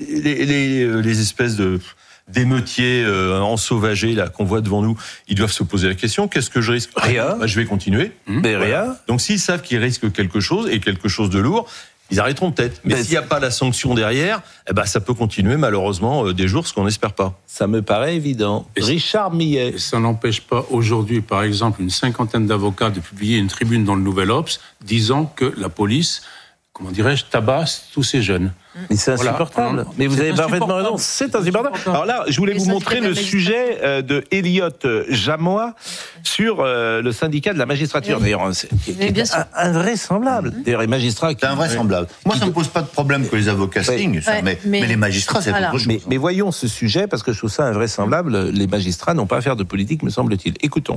les espèces d'émeutiers ensauvagés là qu'on voit devant nous, ils doivent se poser la question, qu'est-ce que je risque ? Rien. Je vais continuer.
Mais rien.
Donc s'ils savent qu'ils risquent quelque chose, et quelque chose de lourd, ils arrêteront peut-être. Mais s'il n'y a pas la sanction derrière, ça peut continuer malheureusement des jours, ce qu'on n'espère pas.
Ça me paraît évident. Richard Millet.
Et ça n'empêche pas aujourd'hui, par exemple, une cinquantaine d'avocats de publier une tribune dans le Nouvel Obs disant que la police comment dirais-je, tabasse tous ces jeunes.
Mais c'est insupportable.
Voilà.
Mais vous avez parfaitement
insupportable.
raison, c'est insupportable. Alors là, je voulais vous montrer le sujet de Elliot Jamois sur le syndicat de la magistrature. D'ailleurs, c'est invraisemblable. D'ailleurs, les magistrats...
C'est invraisemblable. Moi, ça ne me pose pas de problème que les avocats signent, mais les magistrats, c'est autre chose.
Mais voyons ce sujet, parce que je trouve ça invraisemblable. Les magistrats n'ont pas à faire de politique, me semble-t-il. Écoutons.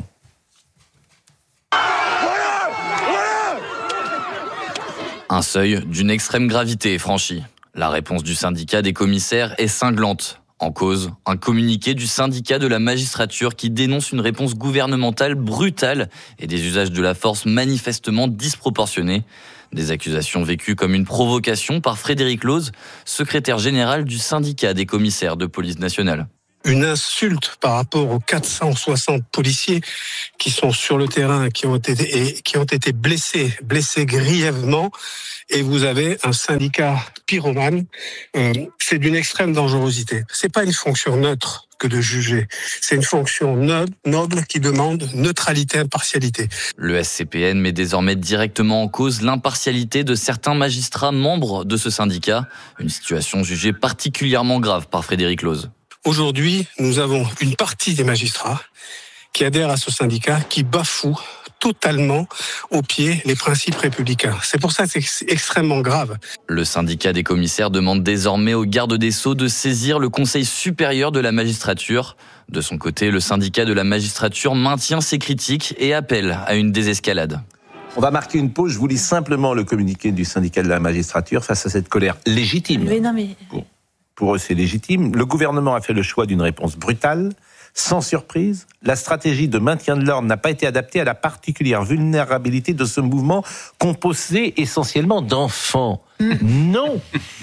Un seuil d'une extrême gravité est franchi. La réponse du syndicat des commissaires est cinglante. En cause, un communiqué du syndicat de la magistrature qui dénonce une réponse gouvernementale brutale et des usages de la force manifestement disproportionnés. Des accusations vécues comme une provocation par Frédéric Loz, secrétaire général du syndicat des commissaires de police nationale.
Une insulte par rapport aux 460 policiers qui sont sur le terrain, qui ont été blessés grièvement, et vous avez un syndicat pyromane. C'est d'une extrême dangerosité. C'est pas une fonction neutre que de juger. C'est une fonction noble qui demande neutralité, impartialité.
Le SCPN met désormais directement en cause l'impartialité de certains magistrats membres de ce syndicat, une situation jugée particulièrement grave par Frédéric Loz.
Aujourd'hui, nous avons une partie des magistrats qui adhèrent à ce syndicat, qui bafouent totalement au pied les principes républicains. C'est pour ça que c'est extrêmement grave.
Le syndicat des commissaires demande désormais au garde des Sceaux de saisir le Conseil supérieur de la magistrature. De son côté, le syndicat de la magistrature maintient ses critiques et appelle à une désescalade.
On va marquer une pause. Je vous lis simplement le communiqué du syndicat de la magistrature face à cette colère légitime.
Mais non, mais...
Pour eux, c'est légitime. Le gouvernement a fait le choix d'une réponse brutale, sans surprise. La stratégie de maintien de l'ordre n'a pas été adaptée à la particulière vulnérabilité de ce mouvement composé essentiellement d'enfants. Non.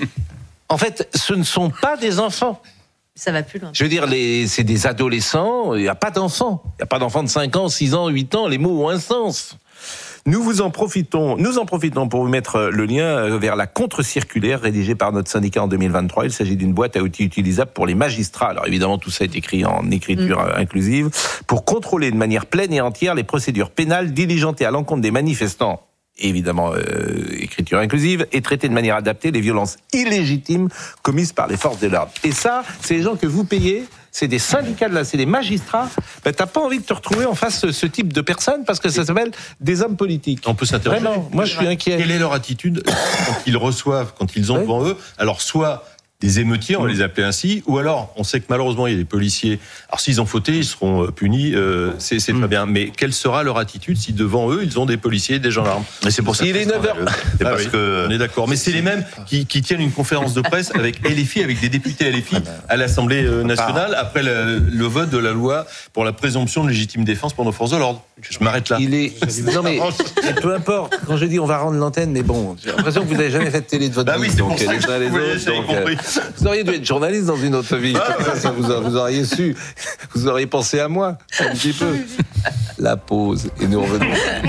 En fait, ce ne sont pas des enfants.
Ça va plus loin.
Je veux dire, c'est des adolescents, il n'y a pas d'enfants. Il n'y a pas d'enfants de 5 ans, 6 ans, 8 ans, les mots ont un sens. Nous en profitons pour vous mettre le lien vers la contre-circulaire rédigée par notre syndicat en 2023. Il s'agit d'une boîte à outils utilisable pour les magistrats. Alors évidemment, tout ça est écrit en écriture inclusive, pour contrôler de manière pleine et entière les procédures pénales diligentées à l'encontre des manifestants. Évidemment, écriture inclusive, et traiter de manière adaptée les violences illégitimes commises par les forces de l'ordre. Et ça, c'est les gens que vous payez, c'est des syndicats c'est des magistrats. Ben, t'as pas envie de te retrouver en face de ce type de personnes parce que ça s'appelle des hommes politiques.
On peut s'interroger.
Vraiment, moi je suis inquiet.
Quelle est leur attitude quand ils reçoivent, quand ils ont devant eux? Alors soit des émeutiers, on les appelait ainsi, ou alors on sait que malheureusement il y a des policiers. Alors s'ils ont fauté, ils seront punis, c'est très bien. Mais quelle sera leur attitude si devant eux ils ont des policiers, des gendarmes?
Mais c'est pour ça.
Il est 9h.
C'est parce que on est d'accord. Mais c'est les mêmes qui tiennent une conférence de presse avec LFI, avec des députés LFI à l'Assemblée nationale après le vote de la loi pour la présomption de légitime défense pour nos forces de l'ordre. Je m'arrête là.
Non mais peu importe. Quand je dis on va rendre l'antenne, mais bon, j'ai l'impression que vous n'avez jamais fait de télé de votre vie.
Oui, c'est
donc
pour ça
les uns les autres. Vous auriez dû être journaliste dans une autre vie. Ça, vous auriez su. Vous auriez pensé à moi un petit peu. La pause et nous revenons.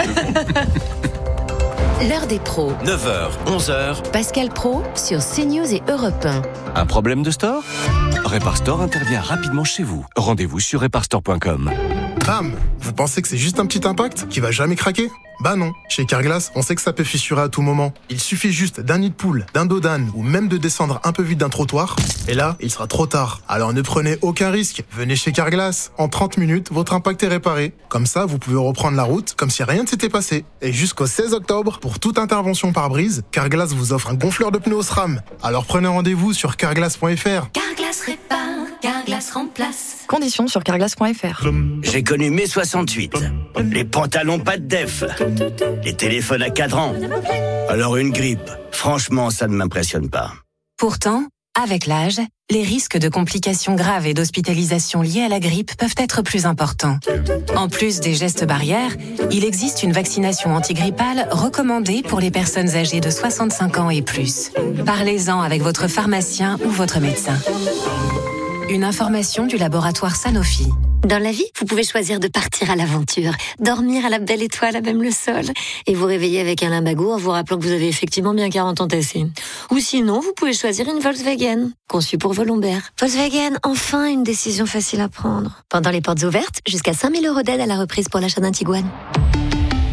L'heure des pros.
9h, 11h.
Pascal Pro sur CNews et Europe 1.
Un problème de store? Reparstore intervient rapidement chez vous. Rendez-vous sur reparstore.com.
Bam! Vous pensez que c'est juste un petit impact qui va jamais craquer? Bah non. Chez Carglass, on sait que ça peut fissurer à tout moment. Il suffit juste d'un nid de poule, d'un dos d'âne ou même de descendre un peu vite d'un trottoir. Et là, il sera trop tard. Alors ne prenez aucun risque. Venez chez Carglass. En 30 minutes, votre impact est réparé. Comme ça, vous pouvez reprendre la route comme si rien ne s'était passé. Et jusqu'au 16 octobre, pour toute intervention pare-brise, Carglass vous offre un gonfleur de pneus SRAM. Alors prenez rendez-vous sur carglass.fr.
Carglass répare, Carglass remplace.
Conditions sur carglass.fr.
J'ai connu mai 68. Les pantalons pas de def. Les téléphones à cadran. Alors une grippe, franchement, ça ne m'impressionne pas.
Pourtant, avec l'âge, les risques de complications graves et d'hospitalisation liées à la grippe peuvent être plus importants. En plus des gestes barrières, il existe une vaccination antigrippale recommandée pour les personnes âgées de 65 ans et plus. Parlez-en avec votre pharmacien ou votre médecin. Une information du laboratoire Sanofi.
Dans la vie, vous pouvez choisir de partir à l'aventure, dormir à la belle étoile à même le sol, et vous réveiller avec un lumbago en vous rappelant que vous avez effectivement bien 40 ans tassés. Ou sinon, vous pouvez choisir une Volkswagen, conçue pour vos lombaires. Volkswagen, enfin une décision facile à prendre. Pendant les portes ouvertes, jusqu'à 5 000 € d'aide à la reprise pour l'achat d'un Tiguan.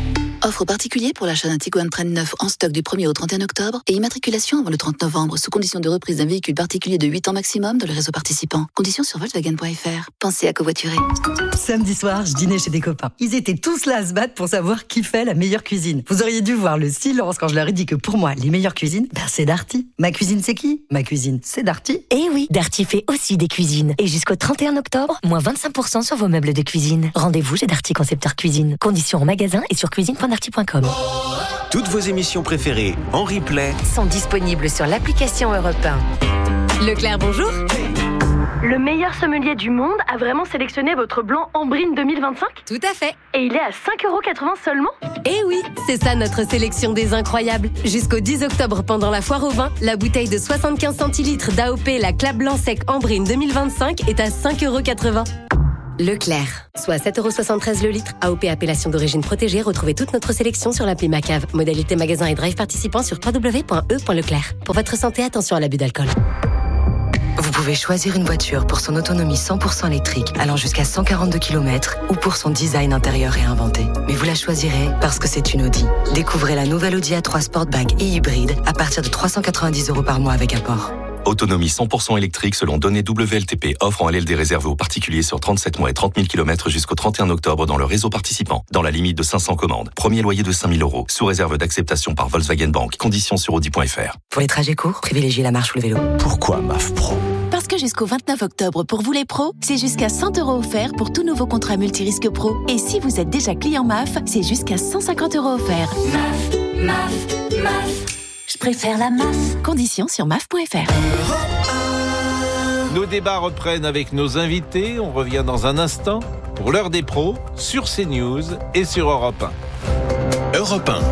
Offre particulière pour l'achat d'un Tiguan Trend 9 en stock du 1er au 31 octobre et immatriculation avant le 30 novembre sous condition de reprise d'un véhicule particulier de 8 ans maximum dans le réseau participant. Conditions sur Volkswagen.fr. Pensez à covoiturer.
Samedi soir, je dînais chez des copains. Ils étaient tous là à se battre pour savoir qui fait la meilleure cuisine. Vous auriez dû voir le silence quand je leur ai dit que pour moi, les meilleures cuisines, c'est Darty. Ma cuisine, c'est qui? Ma cuisine, c'est Darty.
Eh oui, Darty fait aussi des cuisines. Et jusqu'au 31 octobre, moins 25% sur vos meubles de cuisine. Rendez-vous chez Darty Concepteur Cuisine. Conditions en magasin et sur cuisine.darty.com.
Toutes vos émissions préférées en replay
sont disponibles sur l'application Europe 1. Leclerc, bonjour.
Le meilleur sommelier du monde a vraiment sélectionné votre blanc Ambrine 2025 ?
Tout à fait.
Et il est à 5,80€ seulement ?
Eh oui, c'est ça notre sélection des incroyables. Jusqu'au 10 octobre pendant la foire au vin, la bouteille de 75 centilitres d'AOP La Clap Blanc Sec Ambrine 2025 est à 5,80€. Leclerc, soit 7,73€ le litre. AOP appellation d'origine protégée. Retrouvez toute notre sélection sur l'appli Macave. Modalité magasin et drive participants sur www.e.leclerc. Pour votre santé, attention à l'abus d'alcool.
Vous pouvez choisir une voiture pour son autonomie 100% électrique allant jusqu'à 142 km ou pour son design intérieur réinventé. Mais vous la choisirez parce que c'est une Audi. Découvrez la nouvelle Audi A3 Sportback et hybride à partir de 390€ par mois avec apport.
Autonomie 100% électrique selon données WLTP. Offre en LLD réservée aux particuliers sur 37 mois et 30 000 km jusqu'au 31 octobre dans le réseau participant. Dans la limite de 500 commandes. Premier loyer de 5 000 €. Sous réserve d'acceptation par Volkswagen Bank. Conditions sur Audi.fr.
Pour les trajets courts, privilégiez la marche ou le vélo.
Pourquoi MAF Pro ?
Parce que jusqu'au 29 octobre, pour vous les pros, c'est jusqu'à 100 € offerts pour tout nouveau contrat multirisque pro. Et si vous êtes déjà client MAF, c'est jusqu'à 150 € offerts. MAF. Je préfère la MAF. Conditions sur MAF.fr.
Nos débats reprennent avec nos invités. On revient dans un instant pour l'heure des pros sur CNews et sur Europe 1.
Europe 1.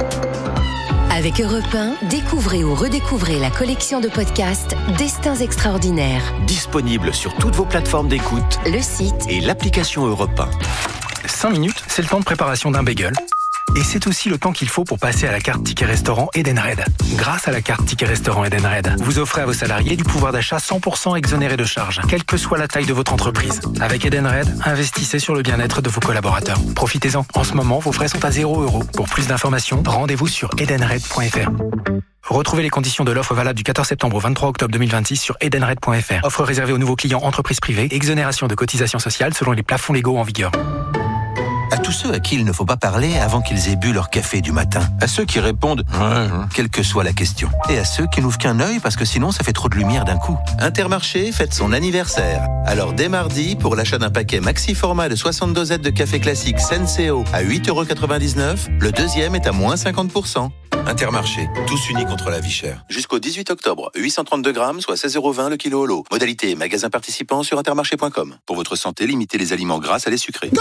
Avec Europe 1, découvrez ou redécouvrez la collection de podcasts Destins extraordinaires.
Disponible sur toutes vos plateformes d'écoute,
le site
et l'application Europe 1.
5 minutes, c'est le temps de préparation d'un bagel. Et c'est aussi le temps qu'il faut pour passer à la carte Ticket Restaurant Edenred. Grâce à la carte Ticket Restaurant Edenred, vous offrez à vos salariés du pouvoir d'achat 100% exonéré de charges, quelle que soit la taille de votre entreprise. Avec Edenred, investissez sur le bien-être de vos collaborateurs. Profitez-en. En ce moment, vos frais sont à 0€. Pour plus d'informations, rendez-vous sur edenred.fr. Retrouvez les conditions de l'offre valable du 14 septembre au 23 octobre 2026 sur edenred.fr. Offre réservée aux nouveaux clients entreprises privées, exonération de cotisations sociales selon les plafonds légaux en vigueur.
À tous ceux à qui il ne faut pas parler avant qu'ils aient bu leur café du matin. À ceux qui répondent « quelle que soit la question ». Et à ceux qui n'ouvrent qu'un œil parce que sinon ça fait trop de lumière d'un coup. Intermarché fête son anniversaire. Alors dès mardi, pour l'achat d'un paquet maxi format de 60 dosettes de café classique Senseo à 8,99€, le deuxième est à moins 50%. Intermarché, tous unis contre la vie chère. Jusqu'au 18 octobre, 832 grammes, soit 16,20€ le kilo au lot. Modalité magasin participant sur intermarché.com. Pour votre santé, limitez les aliments gras à les sucrés.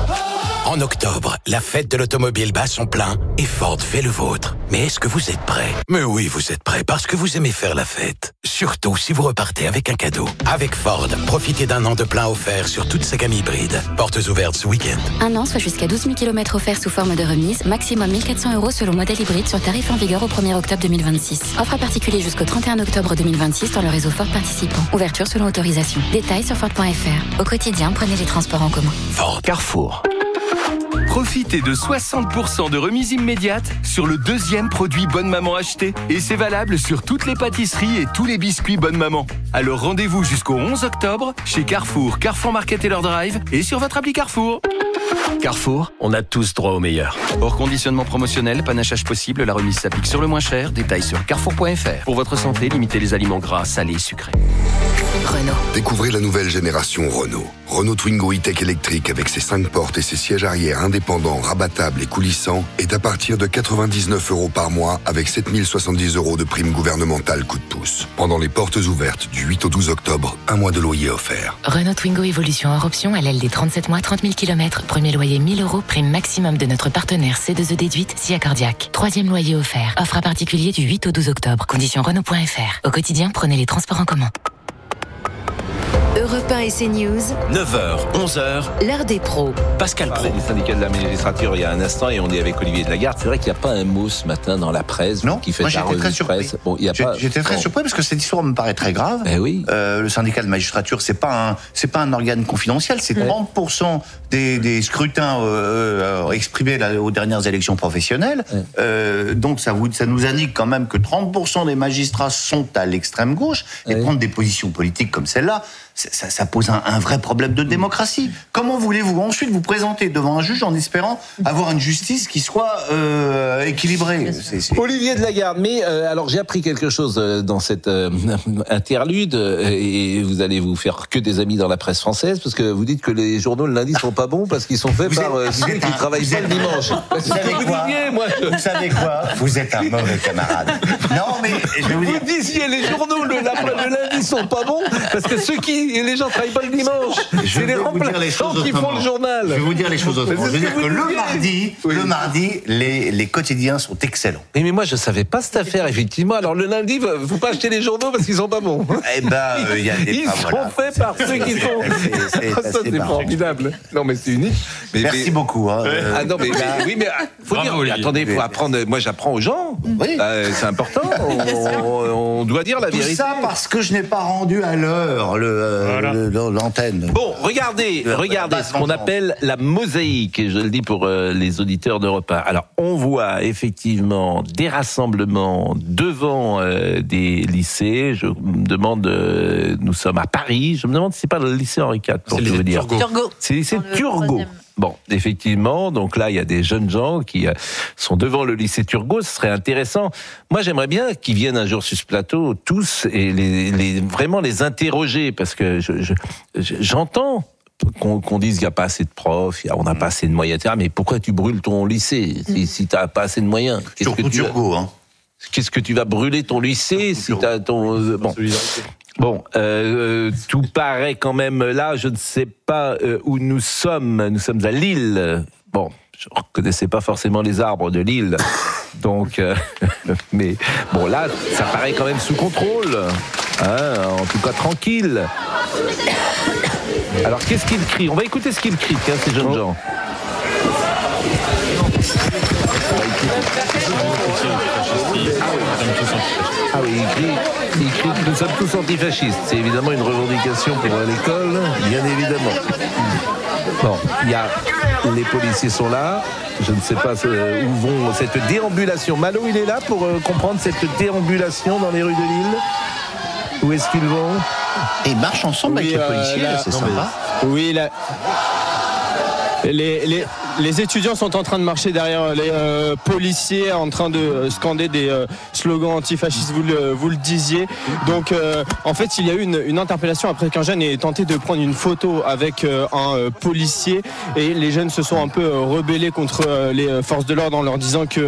En octobre, la fête de l'automobile bat son plein et Ford fait le vôtre. Mais est-ce que vous êtes prêts ? Mais oui, vous êtes prêts parce que vous aimez faire la fête. Surtout si vous repartez avec un cadeau. Avec Ford, profitez d'un an de plein offert sur toute sa gamme hybride. Portes ouvertes ce week-end.
Un an, soit jusqu'à 12 000 km offerts sous forme de remise. Maximum 1 400€ selon modèle hybride sur tarif en vigueur au 1er octobre 2026. Offre à particulier jusqu'au 31 octobre 2026 dans le réseau Ford participant. Ouverture selon autorisation. Détails sur Ford.fr. Au quotidien, prenez les transports en commun.
Ford.
Carrefour.
Profitez de 60% de remise immédiate sur le deuxième produit Bonne Maman acheté. Et c'est valable sur toutes les pâtisseries et tous les biscuits Bonne Maman. Alors rendez-vous jusqu'au 11 octobre chez Carrefour, Carrefour Market et leur drive et sur votre appli Carrefour.
Carrefour, on a tous droit au meilleur. Hors conditionnement promotionnel, panachage possible, la remise s'applique sur le moins cher. Détails sur carrefour.fr. Pour votre santé, limitez les aliments gras, salés, sucrés.
Renault. Découvrez la nouvelle génération Renault. Renault Twingo E-Tech électrique avec ses 5 portes et ses sièges arrière indépendants, rabattables et coulissants est à partir de 99€ par mois avec 7070€ de prime gouvernementale coup de pouce. Pendant les portes ouvertes du 8 au 12 octobre, un mois de loyer offert.
Renault Twingo Evolution hors option, LLD 37 mois, 30 000 km. Premier loyer 1 000€, prime maximum de notre partenaire C2E déduite, SIA Cardiaque. Troisième loyer offert. Offre à particulier du 8 au 12 octobre. Conditions Renault.fr. Au quotidien, prenez les transports en commun.
Europe 1 et CNews.
9h, 11h.
L'heure des pros.
Pascal Praud.
Les syndicats de la magistrature il y a un instant et on est avec Olivier Delagarde. C'est vrai qu'il n'y a pas un mot ce matin dans la presse qui fait la revue de presse.
Bon, j'étais très surpris parce que cette histoire me paraît très grave. Le syndicat de magistrature, c'est pas un organe confidentiel. C'est 30% des scrutins exprimés aux dernières élections professionnelles. Donc ça nous indique quand même que 30% des magistrats sont à l'extrême gauche et prendre des positions politiques comme celle-là. Ça pose un vrai problème de démocratie. Comment voulez-vous ensuite vous présenter devant un juge en espérant avoir une justice qui soit équilibrée?
Olivier Delagarde, mais alors j'ai appris quelque chose dans cette interlude et vous allez vous faire que des amis dans la presse française parce que vous dites que les journaux le lundi sont pas bons parce qu'ils sont faits par ceux qui travaillent pas le dimanche.
Vous savez quoi? Vous êtes un mauvais camarade. Non mais je vais vous dire.
Vous disiez les journaux le lundi sont pas bons parce que les gens travaillent pas le dimanche. C'est les remplaçants qui font le journal.
Je vais vous dire les choses autrement. Je veux dire que le mardi, les quotidiens sont excellents.
Mais moi, je savais pas cette affaire, effectivement. Alors, le lundi, faut pas acheter les journaux parce qu'ils sont pas bons.
Eh ben, il y a des
ils sont faits par ceux qui sont. Ça, c'est formidable. Non, mais c'est unique.
Merci beaucoup.
Ah non, mais oui, mais faut dire. Attendez, faut apprendre. Moi, j'apprends aux gens. Oui. C'est important. On doit dire la vérité.
Tout ça parce que je n'ai pas rendu à l'heure l'antenne.
Bon, regardez ce qu'on appelle la mosaïque, et je le dis pour les auditeurs d'Europe 1. Alors, on voit effectivement des rassemblements devant des lycées. Je me demande, nous sommes à Paris, je me demande si c'est pas le lycée Henri IV, pour tout vous dire.
Turgot.
C'est le lycée Turgot. Bon, effectivement, donc là, il y a des jeunes gens qui sont devant le lycée Turgot. Ce serait intéressant. Moi, j'aimerais bien qu'ils viennent un jour sur ce plateau, tous, et vraiment les interroger, parce que j'entends qu'on dise qu'il n'y a pas assez de profs, on n'a pas assez de moyens, etc. Mais pourquoi tu brûles ton lycée si tu n'as pas assez de moyens?
Turgot,
Qu'est-ce que tu vas brûler ton lycée si tu as ton... Bon, tout paraît quand même là, je ne sais pas où nous sommes. Nous sommes à Lille. Bon, je ne reconnaissais pas forcément les arbres de Lille. Donc, mais bon, là, ça paraît quand même sous contrôle. En tout cas, tranquille. Alors, qu'est-ce qu'ils crient? On va écouter ce qu'ils crient, ces jeunes gens. Ah oui, il crie nous sommes tous antifascistes. C'est évidemment une revendication pour l'école, bien évidemment. Bon, les policiers sont là. Je ne sais pas où vont cette déambulation. Malo, il est là pour comprendre cette déambulation dans les rues de Lille. Où est-ce qu'ils vont?
Et ils marchent ensemble avec les policiers, c'est sympa.
Oui, là. Les étudiants sont en train de marcher derrière les policiers, en train de scander des slogans antifascistes, vous le disiez. Donc en fait il y a eu une interpellation après qu'un jeune ait tenté de prendre une photo avec un policier, et les jeunes se sont un peu rebellés contre les forces de l'ordre en leur disant que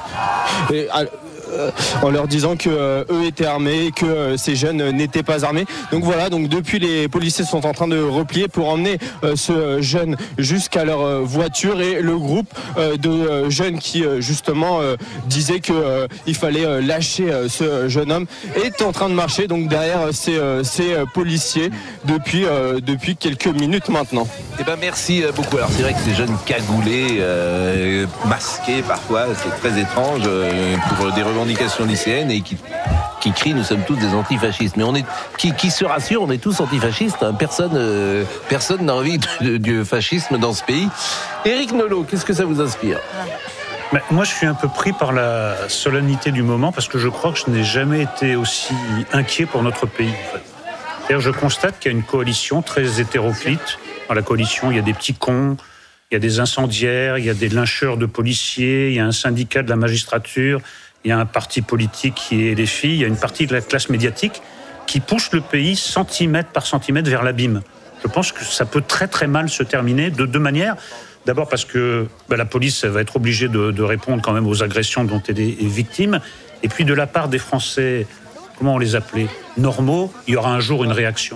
eux étaient armés et que ces jeunes n'étaient pas armés. Donc voilà, depuis les policiers sont en train de replier pour emmener ce jeune jusqu'à leur voiture, et le groupe de jeunes qui justement disait que il fallait lâcher ce jeune homme est en train de marcher donc derrière ces policiers depuis quelques minutes maintenant.
Eh ben merci beaucoup. Alors c'est vrai que ces jeunes cagoulés, masqués parfois, c'est très étrange pour des revendications lycéennes et qui crient nous sommes tous des antifascistes. Mais qui se rassure, on est tous antifascistes. Hein. Personne n'a envie du fascisme dans ce pays. Éric Nolot, qu'est-ce que ça vous inspire?
Moi, je suis un peu pris par la solennité du moment parce que je crois que je n'ai jamais été aussi inquiet pour notre pays. En fait. C'est-à-dire, je constate qu'il y a une coalition très hétéroclite. Dans la coalition, il y a des petits cons, il y a des incendiaires, il y a des lyncheurs de policiers, il y a un syndicat de la magistrature, il y a un parti politique qui est les filles, il y a une partie de la classe médiatique qui pousse le pays centimètre par centimètre vers l'abîme. Je pense que ça peut très très mal se terminer de deux manières. D'abord parce que la police va être obligée de répondre quand même aux agressions dont elle est victime. Et puis de la part des Français, comment on les appelait, normaux, il y aura un jour une réaction.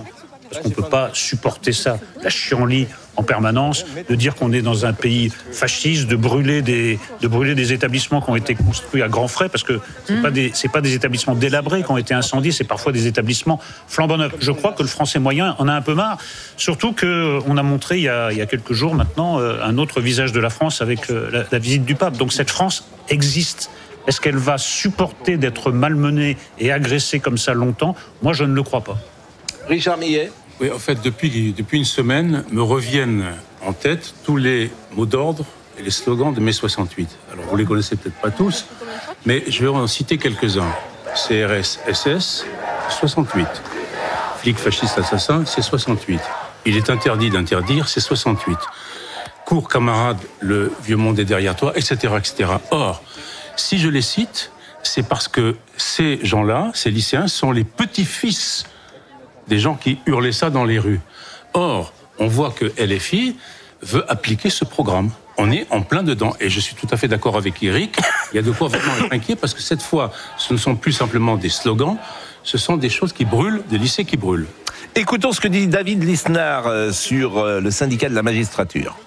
Parce qu'on ne peut pas supporter ça, la chienlit en permanence, de dire qu'on est dans un pays fasciste, de brûler des établissements qui ont été construits à grands frais, parce que c'est pas des établissements délabrés qui ont été incendiés, c'est parfois des établissements flambant neufs. Je crois que le Français moyen en a un peu marre, surtout qu'on a montré il y a quelques jours maintenant un autre visage de la France avec la visite du pape. Donc cette France existe. Est-ce qu'elle va supporter d'être malmenée et agressée comme ça longtemps ? Moi, je ne le crois pas.
Richard Millet.
Oui, en fait, depuis une semaine, me reviennent en tête tous les mots d'ordre et les slogans de mai 68. Alors, vous les connaissez peut-être pas tous, mais je vais en citer quelques-uns. CRS, SS, 68. Flic, fasciste, assassin, c'est 68. Il est interdit d'interdire, c'est 68. Cours, camarade, le vieux monde est derrière toi, etc., etc. Or, si je les cite, c'est parce que ces gens-là, ces lycéens, sont les petits-fils des gens qui hurlaient ça dans les rues. Or, on voit que LFI veut appliquer ce programme. On est en plein dedans. Et je suis tout à fait d'accord avec Eric. Il y a de quoi vraiment être inquiet parce que cette fois, ce ne sont plus simplement des slogans, ce sont des choses qui brûlent, des lycées qui brûlent.
Écoutons ce que dit David Lisnard sur le syndicat de la magistrature.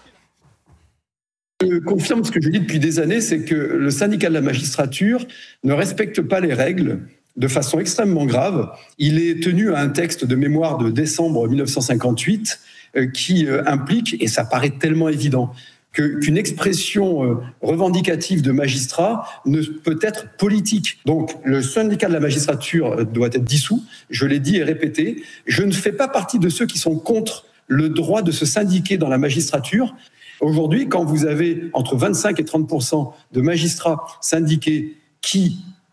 Je confirme ce que je dis depuis des années, c'est que le syndicat de la magistrature ne respecte pas les règles de façon extrêmement grave. Il est tenu à un texte de mémoire de décembre 1958 qui implique, et ça paraît tellement évident, qu'une expression revendicative de magistrat ne peut être politique. Donc le syndicat de la magistrature doit être dissous, je l'ai dit et répété. Je ne fais pas partie de ceux qui sont contre le droit de se syndiquer dans la magistrature. Aujourd'hui, quand vous avez entre 25 et 30% de magistrats syndiqués qui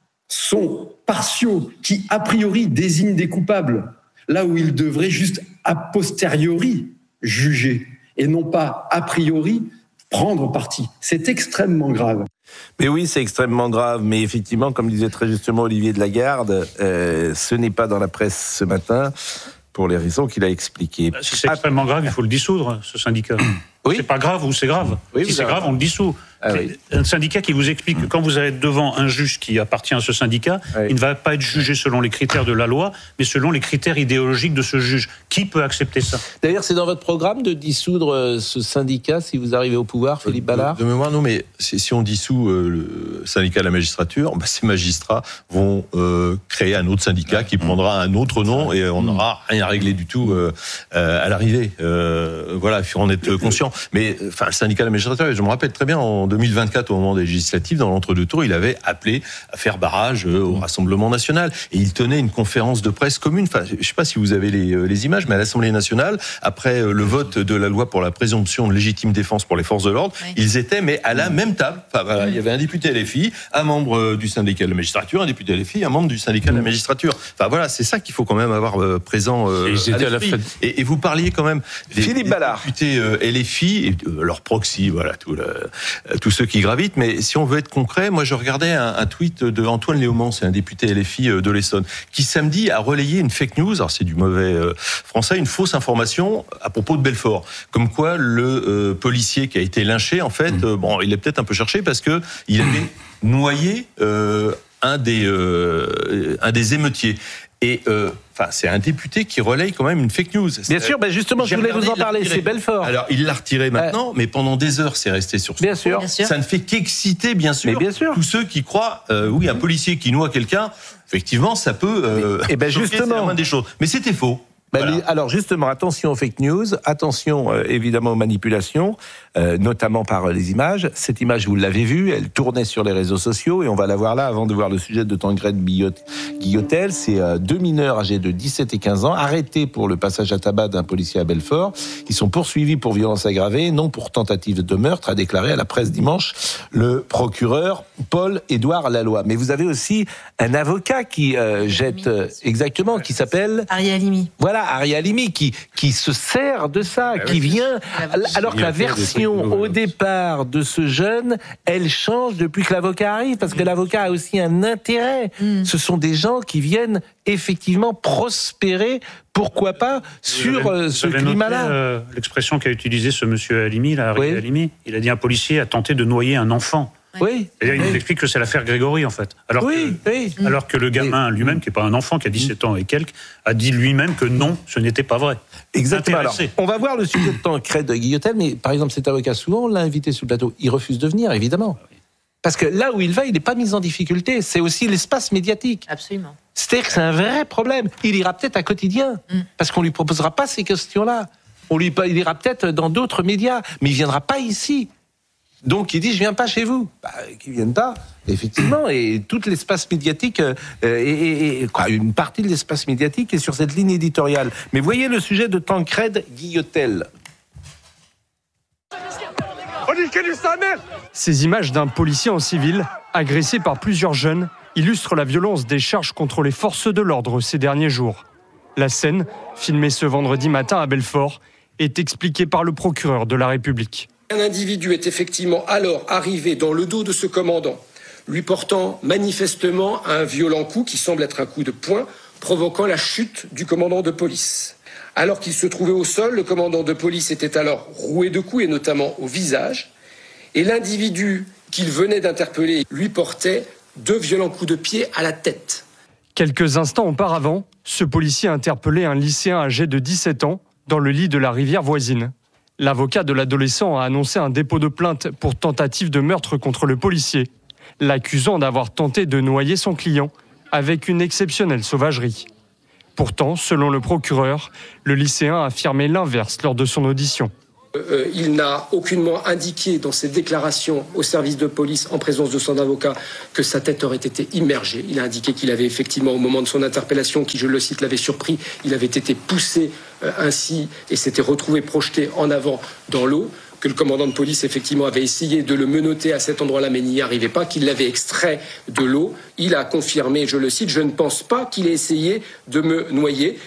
sont partiaux, qui a priori désignent des coupables, là où ils devraient juste a posteriori juger et non pas a priori prendre parti. C'est extrêmement grave.
Mais oui, c'est extrêmement grave. Mais effectivement, comme disait très justement Olivier de Lagarde, ce n'est pas dans la presse ce matin pour les raisons qu'il a expliquées.
Si c'est extrêmement grave, il faut le dissoudre, ce syndicat. Oui. C'est pas grave ou c'est grave. Oui, si c'est grave, on le dissout. Un syndicat qui vous explique que quand vous allez devant un juge qui appartient à ce syndicat, il ne va pas être jugé selon les critères de la loi, mais selon les critères idéologiques de ce juge. Qui peut accepter ça ?
D'ailleurs, c'est dans votre programme de dissoudre ce syndicat si vous arrivez au pouvoir, Philippe Ballard ?
De mémoire, non, mais si on dissout le syndicat de la magistrature, ces magistrats vont créer un autre syndicat qui prendra un autre nom et on n'aura rien à régler du tout à l'arrivée. Voilà, il faut en être conscient. Mais le syndicat de la magistrature, je me rappelle très bien, en 2024, au moment des législatives, dans l'entre-deux tours, il avait appelé à faire barrage au Rassemblement national. Et il tenait une conférence de presse commune. Enfin, je ne sais pas si vous avez les images, mais à l'Assemblée nationale, après le vote de la loi pour la présomption de légitime défense pour les forces de l'ordre, ils étaient à la même table. Enfin, voilà, il y avait un député LFI, un membre du syndicat de la magistrature, un député LFI, un membre du syndicat de la magistrature. Enfin voilà, c'est ça qu'il faut quand même avoir présent à l'esprit. Et vous parliez quand même des députés LFI et leur proxy, voilà, tous ceux qui gravitent. Mais si on veut être concret, moi je regardais un tweet de Antoine Léaumont, c'est un député LFI de l'Essonne, qui samedi a relayé une fake news, alors c'est du mauvais français, une fausse information à propos de Belfort, comme quoi le policier qui a été lynché, en fait, il est peut-être un peu cherché parce que il avait noyé un des émeutiers. Et c'est un député qui relaye quand même une fake news.
Bien sûr, justement, je voulais vous en parler, c'est Belfort.
Alors, il l'a retiré maintenant, mais pendant des heures, c'est resté sur
bien sûr.
Ça ne fait qu'exciter, bien sûr, tous ceux qui croient, un policier qui noie quelqu'un, effectivement, ça peut choquer, c'est la moindre des choses. Mais c'était faux.
Voilà. Alors justement, attention aux fake news, attention évidemment aux manipulations, notamment par les images. Cette image, vous l'avez vue, elle tournait sur les réseaux sociaux et on va la voir là avant de voir le sujet de Tancrède Guillotel. C'est deux mineurs âgés de 17 et 15 ans arrêtés pour le passage à tabac d'un policier à Belfort. Ils sont poursuivis pour violence aggravée, non pour tentative de meurtre, a déclaré à la presse dimanche le procureur Paul-Édouard Laloy. Mais vous avez aussi un avocat qui jette exactement, qui s'appelle
Ari Halimi.
Voilà, Ari Halimi qui se sert de ça, qui vient, alors que la version au départ de ce jeune, elle change depuis que l'avocat arrive, parce que l'avocat a aussi un intérêt. Ce sont des gens qui viennent effectivement prospérer, pourquoi pas, sur ce climat-là.
L'expression qu'a utilisée ce monsieur Halimi, Ari Halimi, il a dit un policier a tenté de noyer un enfant.
Oui.
Et il nous explique que c'est l'affaire Grégory, en fait. Alors que le gamin lui-même, qui n'est pas un enfant, qui a 17 ans et quelques, a dit lui-même que non, ce n'était pas vrai.
Exactement. Alors, on va voir le sujet de Tancrède Guillotel, mais par exemple, cet avocat, souvent, on l'a invité sur le plateau. Il refuse de venir, évidemment. Parce que là où il va, il n'est pas mis en difficulté. C'est aussi l'espace médiatique.
Absolument.
C'est-à-dire que c'est un vrai problème. Il ira peut-être à Quotidien, parce qu'on ne lui proposera pas ces questions-là. Il ira peut-être dans d'autres médias, mais il ne viendra pas ici. Donc il dit, je ne viens pas chez vous. Qu'il ne vienne pas, effectivement. Et tout l'espace médiatique, une partie de l'espace médiatique est sur cette ligne éditoriale. Mais voyez le sujet de Tancrède Guillotel.
Ces images d'un policier en civil, agressé par plusieurs jeunes, illustrent la violence des charges contre les forces de l'ordre ces derniers jours. La scène, filmée ce vendredi matin à Belfort, est expliquée par le procureur de la République.
Un individu est effectivement alors arrivé dans le dos de ce commandant, lui portant manifestement un violent coup qui semble être un coup de poing, provoquant la chute du commandant de police. Alors qu'il se trouvait au sol, le commandant de police était alors roué de coups, et notamment au visage, et l'individu qu'il venait d'interpeller lui portait 2 violents coups de pied à la tête.
Quelques instants auparavant, ce policier interpellait un lycéen âgé de 17 ans dans le lit de la rivière voisine. L'avocat de l'adolescent a annoncé un dépôt de plainte pour tentative de meurtre contre le policier, l'accusant d'avoir tenté de noyer son client avec une exceptionnelle sauvagerie. Pourtant, selon le procureur, le lycéen a affirmé l'inverse lors de son audition.
Il n'a aucunement indiqué dans ses déclarations au service de police en présence de son avocat que sa tête aurait été immergée. Il a indiqué qu'il avait effectivement, au moment de son interpellation, qui, je le cite, l'avait surpris, il avait été poussé ainsi et s'était retrouvé projeté en avant dans l'eau, que le commandant de police effectivement avait essayé de le menotter à cet endroit-là mais n'y arrivait pas, qu'il l'avait extrait de l'eau. Il a confirmé, je le cite, « Je ne pense pas qu'il ait essayé de me noyer ».